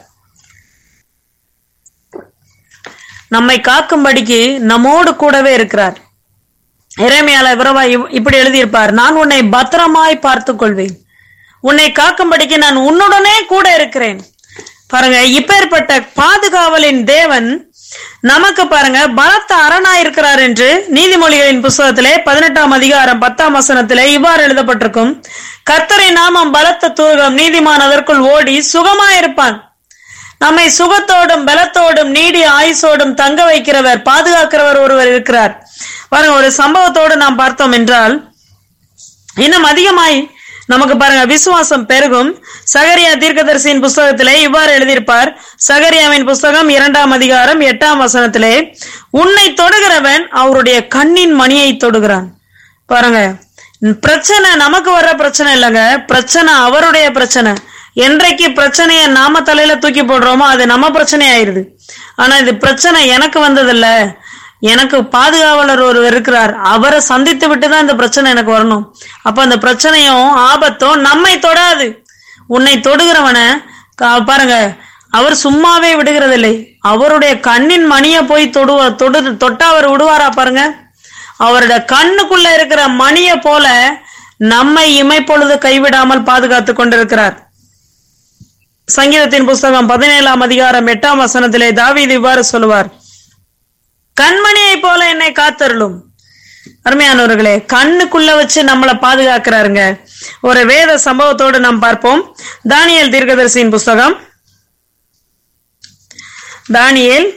நம்மை காக்கும்படிக்கு நம்மோடு கூடவே இருக்கிறார். எரேமியால விரவா இப்படி எழுதியிருப்பார், நான் உன்னை பத்திரமாய் பார்த்துக் கொள்வேன், உன்னை காக்கும்படிக்கு நான் உன்னுடனே கூட இருக்கிறேன். பாருங்க, இப்பேற்பட்ட பாதுகாவலின் தேவன் நமக்கு பாருங்க பலத்த அரணா இருக்கிறார் என்று நீதிமொழிகளின் புஸ்தகத்திலே பதினெட்டாம் அதிகாரம் பத்தாம் வசனத்திலே இவ்வாறு எழுதப்பட்டிருக்கும். கர்த்தரை நாமம் பலத்த தூர்கம், நீதிமான் அதற்குள் ஓடி சுகமாயிருப்பான். நம்மை சுகத்தோடும் பலத்தோடும் நீடிய ஆயுசோடும் தங்க வைக்கிறவர், பாதுகாக்கிறவர் ஒருவர் இருக்கிறார். பாருங்க, ஒரு சம்பவத்தோடு நாம் பார்த்தோம் என்றால் இன்னும் அதிகமாய் நமக்கு பாருங்க விசுவாசம் பெருகும். சகரியா தீர்க்கதரிசியின் புஸ்தகத்திலே இவ்வாறு எழுதியிருப்பார். சகரியாவின் புஸ்தகம் இரண்டாம் அதிகாரம் எட்டாம் வசனத்திலே, உன்னை தொடுகிறவன் அவருடைய கண்ணின் மணியை தொடுகிறான். பாருங்க, பிரச்சனை நமக்கு வர்ற பிரச்சனை இல்லைங்க, பிரச்சனை அவருடைய பிரச்சனை. என்றைக்கு பிரச்சனைய நாம தலையில தூக்கி போடுறோமோ அது நம்ம பிரச்சனை ஆயிருது. ஆனா இது பிரச்சனை எனக்கு வந்ததில்ல, எனக்கு பாதுகாவலர் ஒருவர் இருக்கிறார், அவரை சந்தித்து விட்டுதான் இந்த பிரச்சனை எனக்கு வரணும். அப்ப அந்த பிரச்சனையும் ஆபத்தும் நம்மை தொடாது. உன்னை தொடுகிறவன பாருங்க, அவர் சும்மாவே விடுகிறதில்லை. அவருடைய கண்ணின் மணிய போய் தொடுவ தொடு தொட்டா அவர் விடுவாரா பாருங்க. அவருடைய கண்ணுக்குள்ள இருக்கிற மணிய போல நம்மை இமைப்பொழுது கைவிடாமல் பாதுகாத்து கொண்டிருக்கிறார். சங்கீதத்தின் புஸ்தகம் பதினேழாம் அதிகாரம் எட்டாம் வசனத்திலே தாவீது இவ்வாறு சொல்லுவார், கண்மணியை போல என்னை காத்தருளும். அருமையானவர்களே, கண்ணுக்குள்ள வச்சு நம்மளை பாதுகாக்கிறாருங்க. ஒரு வேத சம்பவத்தோடு நாம் பார்ப்போம். தானியேல் தீர்க்கதரிசியின் புஸ்தகம் தானியேல்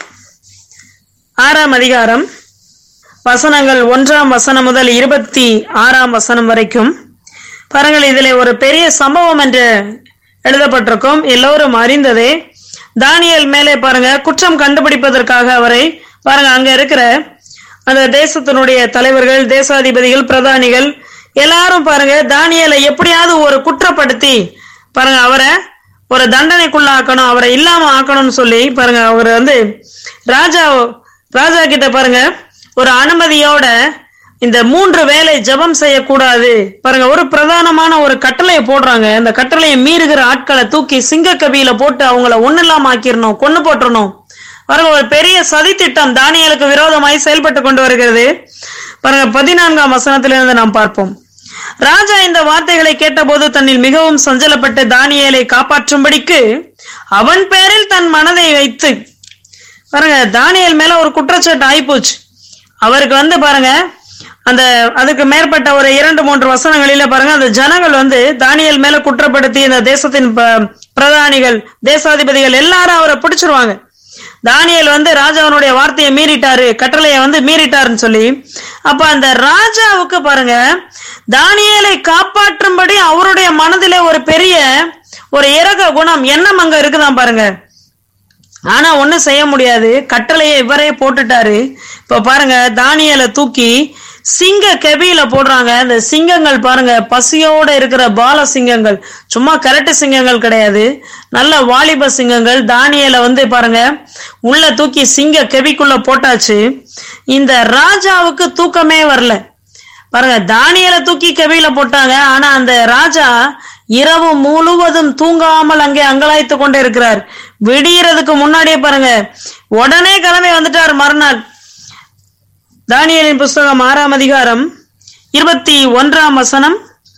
ஆறாம் அதிகாரம் வசனங்கள் ஒன்றாம் வசனம் முதல் இருபத்தி ஆறாம் வசனம் வரைக்கும் பாருங்கள். இதிலே ஒரு பெரிய சம்பவம் என்று எழுதப்பட்டிருக்கும், எல்லோரும் அறிந்ததே. தானியேல் மேலே பாருங்க குற்றம் கண்டுபிடிப்பதற்காக அவரை பாருங்க அங்க இருக்கிற அந்த தேசத்தினுடைய தலைவர்கள், தேசாதிபதிகள், பிரதானிகள் எல்லாரும் பாருங்க தானியேலை எப்படியாவது ஒரு குற்றப்படுத்தி பாருங்க அவரை ஒரு தண்டனைக்குள்ள ஆக்கணும், அவரை இல்லாம ஆக்கணும்னு சொல்லி பாருங்க அவர் வந்து ராஜா ராஜா கிட்ட பாருங்க ஒரு அனுமதியோட இந்த மூன்று வேலை ஜபம் செய்யக்கூடாது பாருங்க ஒரு பிரதானமான ஒரு கட்டளையை போடுறாங்க. இந்த கட்டளையை மீறுகிற ஆட்களை தூக்கி சிங்க கபியில போட்டு அவங்கள ஒண்ணு இல்லாம ஆக்கிரணும், கொண்டு போட்டுறணும். பாருங்க, ஒரு பெரிய சதி திட்டம் தானியேலுக்கு விரோதமாய் செயல்பட்டு கொண்டு வருகிறது. பாருங்க, பதினான்காம் வசனத்திலிருந்து நாம் பார்ப்போம். ராஜா இந்த வார்த்தைகளை கேட்டபோது தன்னில் மிகவும் சஞ்சலப்பட்டு தானியேலை காப்பாற்றும்படிக்கு அவன் பேரில் தன் மனதை வைத்து பாருங்க தானியேல் மேல ஒரு குற்றச்சாட்டு ஆயிப்போச்சு. அவருக்கு வந்து பாருங்க அந்த அதுக்கு மேற்பட்ட ஒரு இரண்டு மூன்று வசனங்களில பாருங்க அந்த ஜனங்கள் வந்து தானியேல் மேல குற்றப்படுத்தி இந்த தேசத்தின் பிரதானிகள், தேசாதிபதிகள் எல்லாரும் அவரை பிடிச்சிருவாங்க. தானியேல் வந்து ராஜாவனுடைய வார்த்தையை மீறிட்டாரு, கட்டளையை வந்து மீறிட்டாருன்னு சொல்லி அப்ப அந்த ராஜாவுக்கு பாருங்க தானியேலை காப்பாற்றும்படி அவருடைய மனதிலே ஒரு பெரிய ஒரு இரக குணம் எண்ணம் அங்க இருக்குதான் பாருங்க. ஆனா ஒண்ணும் செய்ய முடியாது, கட்டளையை இவரே போட்டுட்டாரு. இப்ப பாருங்க தானியேலை தூக்கி சிங்க கெபியில போடுறாங்க. இந்த சிங்கங்கள் பாருங்க பசியோட இருக்கிற பால சிங்கங்கள், சும்மா கரட்டு சிங்கங்கள் கிடையாது, நல்ல வாலிப சிங்கங்கள். தானியேலை வந்து பாருங்க உள்ள தூக்கி சிங்க கெபிக்குள்ள போட்டாச்சு. இந்த ராஜாவுக்கு தூக்கமே வரல பாருங்க. தானியேலை தூக்கி கெபியில போட்டாங்க, ஆனா அந்த ராஜா இரவு முழுவதும் தூங்காமல் அங்கே அங்கலாய்த்து கொண்டே இருக்கிறார். விடியறதுக்கு முன்னாடியே பாருங்க உடனே கிளம்பி வந்துட்டார் மறுநாள். தானியேலின் புஸ்தகம் ஆறாம் அதிகாரம் இருபத்தி ஒன்றாம் வசனம்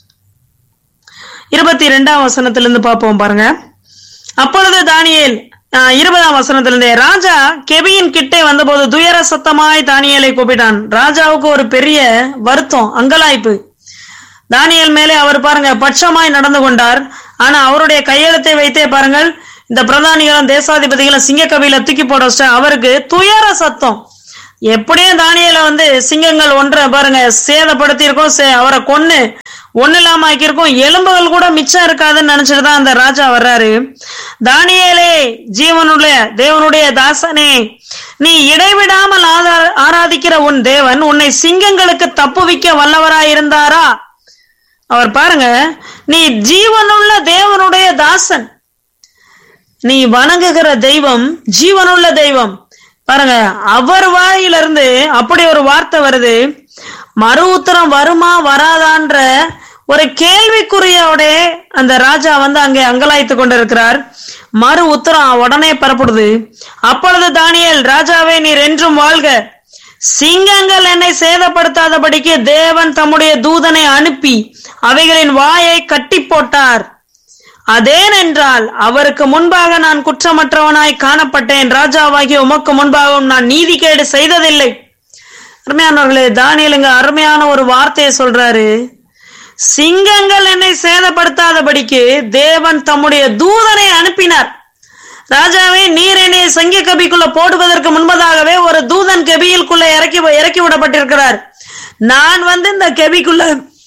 இருபத்தி இரண்டாம் வசனத்திலிருந்து பார்ப்போம் பாருங்க. அப்பொழுது தானியேல் இருபதாம் வசனத்திலிருந்தே, ராஜா கெபியின் கிட்டே வந்தபோது துயர சத்தமாய் தானியேலை கூப்பிட்டான். ராஜாவுக்கு ஒரு பெரிய வருத்தம், அங்கலாய்ப்பு. தானியேல் மேலே அவர் பாருங்க பட்சமாய் நடந்து கொண்டார். ஆனா அவருடைய கையெழுத்தை வைத்தே பாருங்கள் இந்த பிரதானிகளும் தேசாதிபதிகளும் சிங்க கபியில தூக்கி போட வச்சா அவருக்கு துயர சத்தம். எப்படியும் தானியேலை வந்து சிங்கங்கள் ஒன்றை பாருங்க சேதப்படுத்தி இருக்கோம், அவரை கொன்னு ஒண்ணு இல்லாம ஆக்கியிருக்கும், எலும்புகள் கூட மிச்சம் இருக்காதுன்னு நினைச்சிட்டு தான் அந்த ராஜா வர்றாரு. தானியேலே, ஜீவனுள்ள தேவனுடைய தாசனே, நீ இடைவிடாமல் ஆராதிக்கிற உன் தேவன் உன்னை சிங்கங்களுக்கு தப்புவிக்க வல்லவராய் இருந்தாரா? அவர் பாருங்க, நீ ஜீவனுள்ள தேவனுடைய தாசன், நீ வணங்குகிற தெய்வம் ஜீவனுள்ள தெய்வம். பாருங்க, அவர் வாயிலிருந்து அப்படி ஒரு வார்த்தை வருது. மறு உத்தரம் வருமா வராதான்ற ஒரு கேள்விக்குறியோட அந்த ராஜா வந்து அங்கே அங்கலாய்த்து கொண்டிருக்கிறார். மறு உத்தரம் உடனே பெறப்படுது. அப்பொழுது தானியேல், ராஜாவே நீர் என்றும் வாழ்க, சிங்கங்கள் என்னை சேதப்படுத்தாதபடிக்கு தேவன் தம்முடைய தூதனை அனுப்பி அவைகளின் வாயை கட்டி போட்டார். அதேனென்றால் அவருக்கு முன்பாக நான் குற்றமற்றவனாய் காணப்பட்டேன், ராஜாவாகிய உமக்கு முன்பாகவும் நான் நீதிகேடு செய்ததில்லை. அருமையானவர்களே, தானியேலுங்க அருமையான ஒரு வார்த்தையை சொல்றாரு. சிங்கங்கள் என்னை சேதப்படுத்தாதபடிக்கு தேவன் தம்முடைய தூதனை அனுப்பினார். ராஜாவே, நீர் என்னை சங்கிய கபிக்குள்ள போடுவதற்கு முன்பதாகவே ஒரு தூதன் கெபியிலுக்குள்ள இறக்கி இறக்கி விடப்பட்டிருக்கிறார். நான் வந்து இந்த கெபிக்குள்ள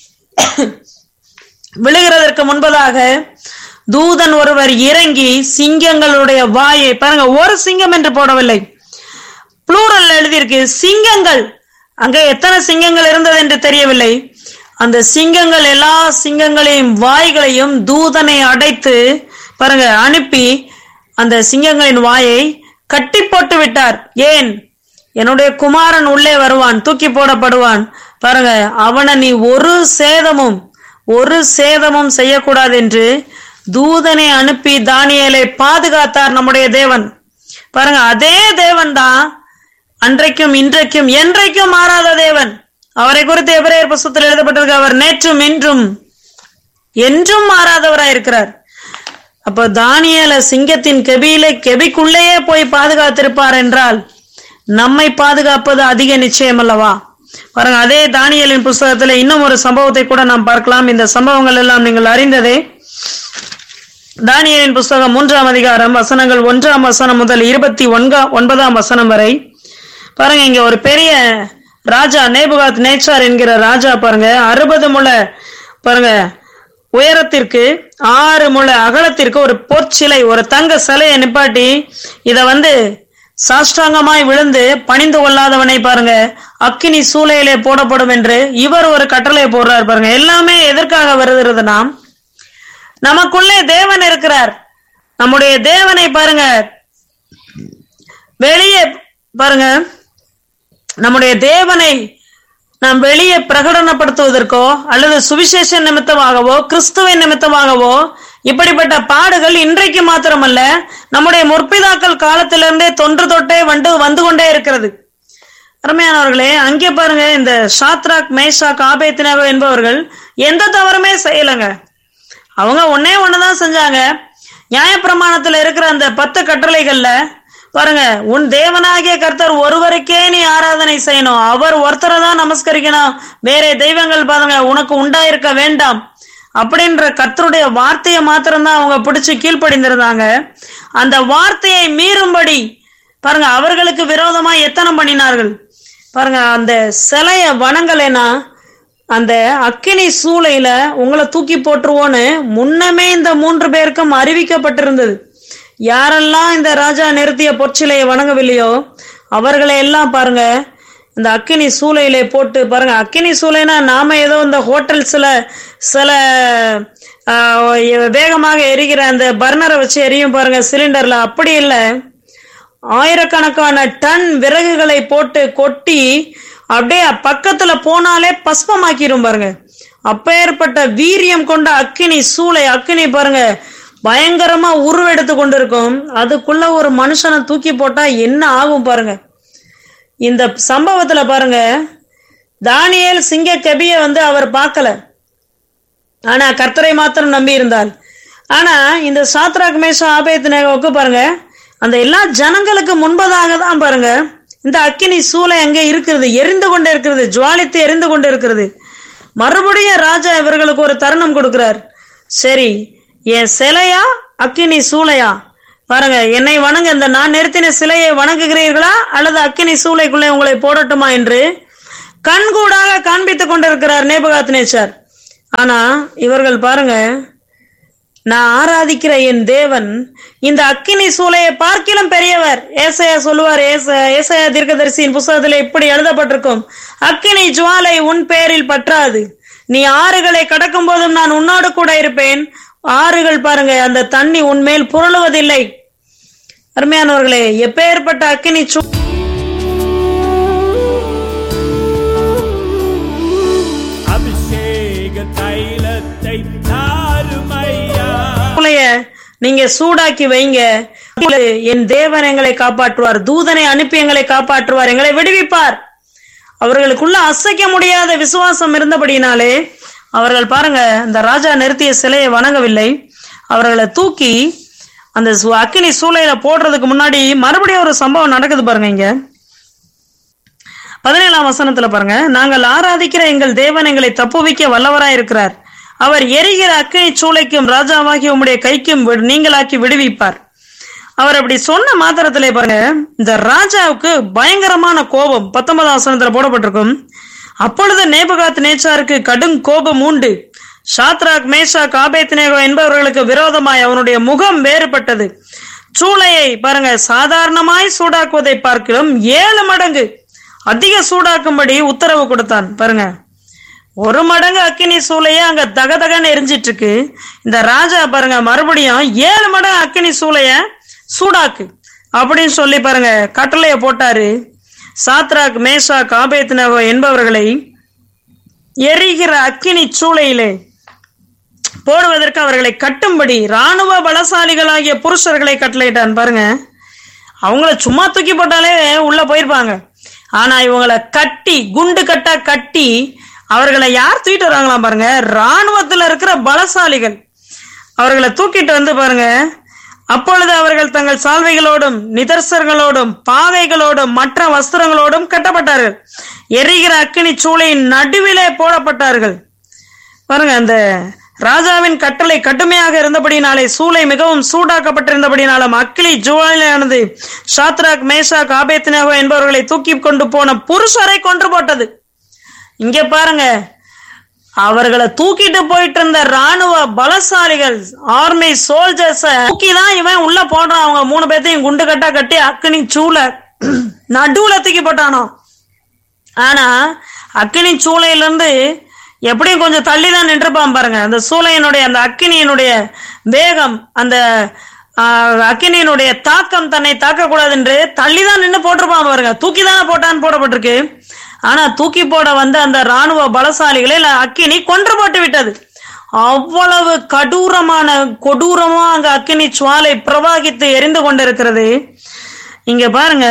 விழுகிறதற்கு முன்பதாக தூதன் ஒருவர் இறங்கி சிங்கங்களுடைய வாயை, பாருங்க, ஒரு சிங்கம் என்று போடவில்லை, புளூரல் எழுதியிருக்கு, சிங்கங்கள். அங்கே எத்தனை சிங்கங்கள் இருந்தது என்று தெரியவில்லை. அந்த சிங்கங்கள் எல்லா சிங்கங்களையும் வாய்களையும் தூதனை அடைத்து பாருங்க அனுப்பி அந்த சிங்கங்களின் வாயை கட்டி போட்டு விட்டார். ஏன்? என்னுடைய குமாரன் உள்ளே வருவான், தூக்கி போடப்படுவான். பாருங்க, அவனை நீ ஒரு சேதமும் ஒரு சேதமும் செய்யக்கூடாது என்று தூதனை அனுப்பி தானியேலை பாதுகாத்தார் நம்முடைய தேவன். பாருங்க, அதே தேவன் தான் அன்றைக்கும் இன்றைக்கும் என்றைக்கும் மாறாத தேவன். அவரை குறித்து எபிரேயர் புத்தகத்தில் எழுதப்பட்டிருக்கு, அவர் நேற்றும் இன்றும் என்றும் மாறாதவராயிருக்கிறார். அப்ப தானியேல சிங்கத்தின் கெபியிலே கெபிக்குள்ளேயே போய் பாதுகாத்திருப்பார் என்றால் நம்மை பாதுகாப்பது அதிக நிச்சயம் அல்லவா? பாருங்க, அதே தானியேலின் புஸ்தகத்துல இன்னும் ஒரு சம்பவத்தை கூட நாம் பார்க்கலாம். இந்த சம்பவங்கள் எல்லாம் நீங்கள் அறிந்ததே. தானியேலின் புஸ்தகம் மூன்றாம் அதிகாரம் வசனங்கள் ஒன்றாம் வசனம் முதல் இருபத்தி ஒன்கா ஒன்பதாம் வசனம் வரை பாருங்க. இங்க ஒரு பெரிய ராஜா நேபுகாத் நேச்சார் என்கிற ராஜா பாருங்க, அறுபது முழ பாருங்க உயரத்திற்கு ஆறு முழ அகலத்திற்கு ஒரு பொற்சிலை, ஒரு தங்க சிலையை நிப்பாட்டி இத வந்து சாஷ்டாங்கமாய் விழுந்து பணிந்து கொள்ளாதவனை பாருங்க அக்கினி சூளையிலே போடப்படும் என்று இவர் ஒரு கட்டளை போடுறார். பாருங்க, எல்லாமே எதற்காக வருகிறதுனா நமக்குள்ளே தேவன் இருக்கிறார். நம்முடைய தேவனை பாருங்க வெளியே பாருங்க, நம்முடைய தேவனை நாம் வெளியே பிரகடனப்படுத்துவதற்கோ அல்லது சுவிசேஷ நிமித்தமாகவோ கிறிஸ்துவின் நிமித்தமாகவோ இப்படிப்பட்ட பாடுகள் இன்றைக்கு மாத்திரமல்ல, நம்முடைய முற்பிதாக்கள் காலத்திலிருந்தே தொன்று தொட்டே வந்து வந்து கொண்டே இருக்கிறது. அருமையானவர்களே, அங்கே பாருங்க, இந்த சாத்ராக் மேஷாக் ஆபேத்நேகோ என்பவர்கள் எந்த தவறுமே செய்யலைங்க. அவங்க ஒன்னே ஒண்ணுதான் செஞ்சாங்க. நியாயப்பிரமாணத்துல இருக்கிற அந்த பத்து கட்டளைகள்ல பாருங்க, உன் தேவனாகிய கர்த்தர் ஒருவருக்கே நீ ஆராதனை செய்யணும், அவர் ஒருத்தரை தான் நமஸ்கரிக்கணும், வேற தெய்வங்கள் பாருங்க உனக்கு உண்டாயிருக்க வேண்டாம் அப்படின்ற கர்த்தருடைய வார்த்தையை மாத்திரம்தான் அவங்க பிடிச்சு கீழ்ப்படிந்திருந்தாங்க. அந்த வார்த்தையை மீறும்படி பாருங்க அவர்களுக்கு விரோதமா எத்தனை பண்ணினார்கள் பாருங்க. அந்த சிலைய வணங்கலைன்னா அந்த அக்கினி சூளையில உங்களை தூக்கி போட்டுருவோன்னு முன்னமே இந்த மூன்று பேருக்கும் அறிவிக்கப்பட்டிருந்தது. யாரெல்லாம் இந்த ராஜா நிறுத்திய பொற்சிலையை வணங்கவில்லையோ அவர்களை எல்லாம் பாருங்க இந்த அக்கினி சூளையிலே போட்டு பாருங்க. அக்கினி சூளைனா நாம ஏதோ இந்த ஹோட்டல்ஸ்ல சில வேகமாக எரிகிற அந்த பர்னரை வச்சு எரியும் பாருங்க சிலிண்டர்ல, அப்படி இல்லை. ஆயிரக்கணக்கான டன் விறகுகளை போட்டு கொட்டி அப்படியே பக்கத்துல போனாலே பஸ்பமாக்கிரும் பாருங்க. அப்பேற்பட்ட வீரியம் கொண்ட அக்கினி சூளை, அக்கினி பாருங்க பயங்கரமா உருவெடுத்து கொண்டிருக்கும். அதுக்குள்ள ஒரு மனுஷனை தூக்கி போட்டா என்ன ஆகும் பாருங்க. இந்த சம்பவத்துல பாருங்க, தானியேல் சிங்க கெபிய வந்து அவர் பார்க்கல, ஆனா கர்த்தரை மாத்திரம் நம்பி இருந்தார். ஆனா இந்த சாத்ராக் மேஷா ஆபேத்நேகோவுக்கு பாருங்க அந்த எல்லா ஜனங்களுக்கு முன்பதாக தான் பாருங்க இந்த அக்கினி சூளை அங்கே இருக்கிறது, எரிந்து கொண்டே இருக்கிறது, ஜுவாலித்து எரிந்து கொண்டே இருக்கிறது. மறுபடியும் ராஜா இவர்களுக்கு ஒரு தருணம் கொடுக்கிறார். சரி, என் சிலையா அக்கினி சூளையா பாருங்க, என்னை வணங்க, இந்த நான் நிறுத்தின சிலையை வணங்குகிறீர்களா அல்லது அக்கினி சூளைக்குள்ளே உங்களை போடட்டுமா என்று கண்கூடாக காண்பித்துக் கொண்டிருக்கிறார் நேபுகாத்நேச்சார். ஆனா இவர்கள் பாருங்க, நான் ஆராதிக்கிற என் தேவன் இந்த அக்கினி சூளையை பார்க்கிலும் பெரியவர். ஏசாயா சொல்லுவார், ஏசாயா தீர்க்கதரிசியின் புத்தகத்தில் இப்படி எழுதப்பட்டிருக்கும், அக்கினி ஜுவாலை உன் பேரில் பற்றாது, நீ ஆறுகளை கடக்கும் போதும் நான் உன்னோடு கூட இருப்பேன். ஆறுகள் பாருங்க, அந்த தண்ணி உன்மேல் புரளுவதில்லை. அருமையானவர்களே, எப்பேற்பட்ட அக்கினி சூ நீங்க சூடாக்கி வைங்க. என் தேவன் எங்களை காப்பாற்றுவார், தூதனை அனுப்பி எங்களை காப்பாற்றுவார், எங்களை விடுவிப்பார். அவர்களுக்குள்ள அசைக்க முடியாத விசுவாசம் இருந்தபடினாலே அவர்கள் பாருங்க, இந்த ராஜா நிறுத்திய சிலையை வணங்கவில்லை. அவர்களை தூக்கி அந்த அக்கினி சூளையில போடுறதுக்கு முன்னாடி மறுபடியும் ஒரு சம்பவம் நடக்குது பாருங்க. இங்க பதினேழாம் வசனத்துல பாருங்க, நாங்கள் ஆராதிக்கிற எங்கள் தேவன் எங்களை தப்புவிக்க வல்லவராய் இருக்கிறார், அவர் எரிகிற அக்கினி சூளைக்கும் ராஜாவாகி உம்முடைய கைக்கும் நீங்களாக்கி விடுவிப்பார். அவர் அப்படி சொன்ன மாத்திரத்திலே பாருங்க, இந்த ராஜாவுக்கு பயங்கரமான கோபம் பத்தொன்பதாம் வசனத்துல போடப்பட்டிருக்கும். அப்பொழுது நேபுகாத் நேச்சாருக்கு கடும் கோபம் உண்டு. ஷாத்ராக், மேஷாக், ஆபேத்நேகோ என்பவர்களுக்கு விரோதமாய் அவனுடைய முகம் வேறுபட்டது. சூளையை பாருங்க, சாதாரணமாய் சூடாக்குவதை பார்க்கிலும் ஏழு மடங்கு அதிக சூடாக்கும்படி உத்தரவு கொடுத்தான். பாருங்க, ஒரு மடங்கு அக்கினி சூளைய அங்க தகதகன்னு எரிஞ்சிட்டு இருக்கு. இந்த ராஜா பாருங்க மறுபடியும் ஏழு மடங்கு அக்கினி சூளைய சூடாக்கு அப்படின்னு சொல்லி பாருங்க கட்டளைய போட்டாரு. சாத்ராக், மேஷாக், ஆபேத்நேகோ என்பவர்களை எரிகிற அக்கினி சூளையிலே போடுவதற்கு அவர்களை கட்டும்படி ராணுவ பலசாலிகளாகிய புருஷர்களை கட்டளையிட்டான். பாருங்க, அவங்கள சும்மா தூக்கி போட்டாலே உள்ள போயிருப்பாங்க. ஆனா இவங்களை கட்டி குண்டு கட்டா கட்டி அவர்களை யார் தூக்கிட்டு வராங்களாம் பாருங்க, ராணுவத்துல இருக்கிற பலசாலிகள் அவர்களை தூக்கிட்டு வந்து பாருங்க. அப்பொழுது அவர்கள் தங்கள் சால்வைகளோடும் நிதர்சர்களோடும் பாகைகளோடும் மற்ற வஸ்திரங்களோடும் கட்டப்பட்டார்கள், எரிகிற அக்கினி சூளையின் நடுவிலே போடப்பட்டார்கள். பாருங்க, அந்த ராஜாவின் கட்டளை கடுமையாக இருந்தபடினாலே, சூளை மிகவும் சூடாக்கப்பட்டிருந்தபடினாலும் அக்கினி ஜுவாலையானது ஷாத்ராக், மேஷாக், ஆபேத்நேகோ என்பவர்களை தூக்கி கொண்டு போன புருஷரை கொன்று போட்டது. இங்க பாருங்க, அவர்களை தூக்கிட்டு போயிட்டு இருந்த ராணுவ பலசாலிகள், ஆர்மி சோல்ஜர்ஸ் தூக்கிதான் இவன் உள்ள போடுறான். அவங்க மூணு பேர்த்தையும் குண்டு கட்டா கட்டி அக்கினி சூளை நடுவுல தூக்கி போட்டானோ. ஆனா அக்கினி சூளையில இருந்து எப்படியும் கொஞ்சம் தள்ளிதான் நின்றுப்பான் பாருங்க. அந்த சூளையினுடைய அந்த அக்கினியினுடைய வேகம், அந்த அக்கினியினுடைய தாக்கம் தன்னை தாக்க கூடாது என்று தள்ளிதான் நின்று போட்டிருப்பான் பாருங்க. தூக்கிதானே போட்டான்னு போடப்பட்டிருக்கு. ஆனா தூக்கி போட வந்த அந்த ராணுவ பலசாலிகளை அக்கினி கொன்று போட்டு விட்டது. அவ்வளவு கடூரமான கொடூரமா அங்க அக்கினி சுவாலை பிரவாகித்து எரிந்து கொண்டிருக்கிறது. இங்க பாருங்க,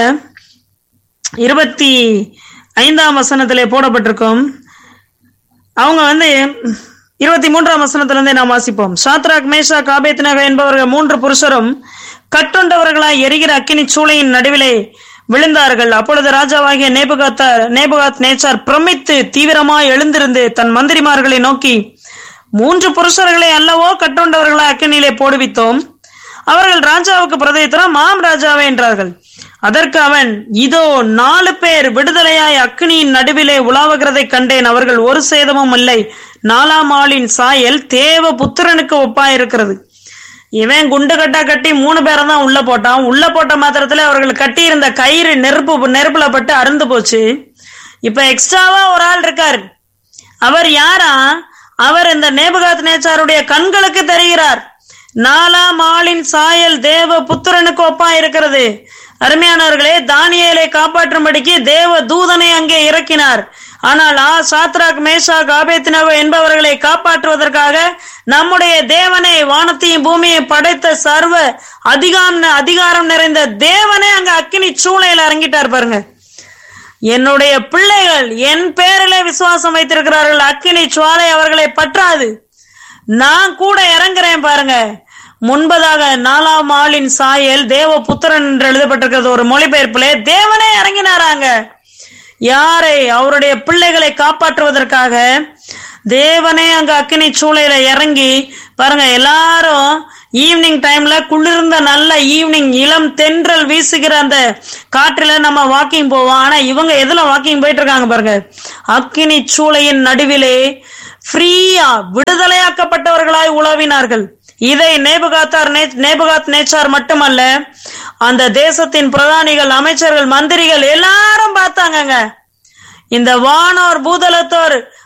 இருபத்தி ஐந்தாம் வசனத்திலே போடப்பட்டிருக்கும். அவங்க வந்து இருபத்தி மூன்றாம் வசனத்துல இருந்தே நாம் வாசிப்போம். ஷாத்ராக், மேஷாக், ஆபேத்நேகோ என்பவர்கள் மூன்று புருஷரும் கட்டுண்டவர்களாய் எரிகிற அக்கினி சூளையின் நடுவிலே விழுந்தார்கள். அப்பொழுது ராஜாவாகிய நேபுகாத்தார் நேபுகாத் நேச்சார் பிரமித்து தீவிரமாய் எழுந்திருந்து தன் மந்திரிமார்களை நோக்கி, மூன்று புருஷர்களை அல்லவோ கட்டுண்டவர்களாய் அக்கினியிலே போடுவித்தோம். அவர்கள் ராஜாவுக்கு பிரதியுத்தரம், மாம் ராஜாவே என்றார்கள். அதற்கு அவன், இதோ நாலு பேர் விடுதலையாய் அக்கினியின் நடுவிலே உலாவுகிறதை கண்டேன், அவர்கள் ஒரு சேதமும் இல்லை, நாலாம் ஆளின் சாயல் தேவ புத்திரனுக்கு ஒப்பாயிருக்கிறது. இவன் குண்டு கட்டா கட்டி மூணு பேரை தான் உள்ள போட்டான். உள்ள போட்ட மாத்திரத்துல அவர்கள் கட்டி இருந்த கயிறு நெருப்பு நெருப்புல பட்டு அறுந்து போச்சு. இப்ப எக்ஸ்ட்ராவா ஒரு ஆள் இருக்காரு. அவர் யாரா? அவர் இந்த நேபுகாத் நேச்சாருடைய கண்களுக்கு தெரிகிறார். நாலாம் ஆளின் சாயல் தேவ புத்திரனுக்கு ஒப்பா இருக்கிறது. அருமையானவர்களே, தானியேலை காப்பாற்றும்படிக்கு தேவ தூதனை அங்கே இறக்கினார். ஆனால் ஆ சாத்ராக், மேஷாக், ஆபேத்நேகோ என்பவர்களை காப்பாற்றுவதற்காக நம்முடைய தேவனை, வானத்தையும் பூமியை படைத்த சர்வ அதிகாரம் அதிகாரம் நிறைந்த தேவனே அங்க அக்கினி சூளையில இறங்கிட்டார். பாருங்க, என்னுடைய பிள்ளைகள் என் பேரிலே விசுவாசம் வைத்திருக்கிறார்கள், அக்கினி சுவாலை அவர்களை பற்றாது, நான் கூட இறங்குறேன். பாருங்க, முன்பதாக நாலாம் ஆளின் சாயல் தேவ புத்திரன் என்று எழுதப்பட்டிருக்கிறது. ஒரு மொழிபெயர்ப்பிலே தேவனே இறங்கினாராங்க. யாரை? அவருடைய பிள்ளைகளை காப்பாற்றுவதற்காக தேவனே அங்க அக்கினி சூளையில இறங்கி பாருங்க. எல்லாரும் ஈவினிங் டைம்ல குளிர்ந்த நல்ல ஈவினிங் இளம் தென்றல் வீசுகிற அந்த காற்றுல நம்ம வாக்கிங் போவோம். ஆனா இவங்க எதுல வாக்கிங் போயிட்டு இருக்காங்க பாருங்க, அக்கினி சூளையின் நடுவிலே ஃப்ரீயா விடுதலையாக்கப்பட்டவர்களாய் உலாவினார்கள். இதை நேபுகாத்தார் நேபுகாத் நேச்சார் மட்டுமல்ல, அந்த தேசத்தின் பிரதானிகள், அமைச்சர்கள், மந்திரிகள் எல்லாரும் பார்த்தாங்க. இந்த வானோர் பூதலத்தோர்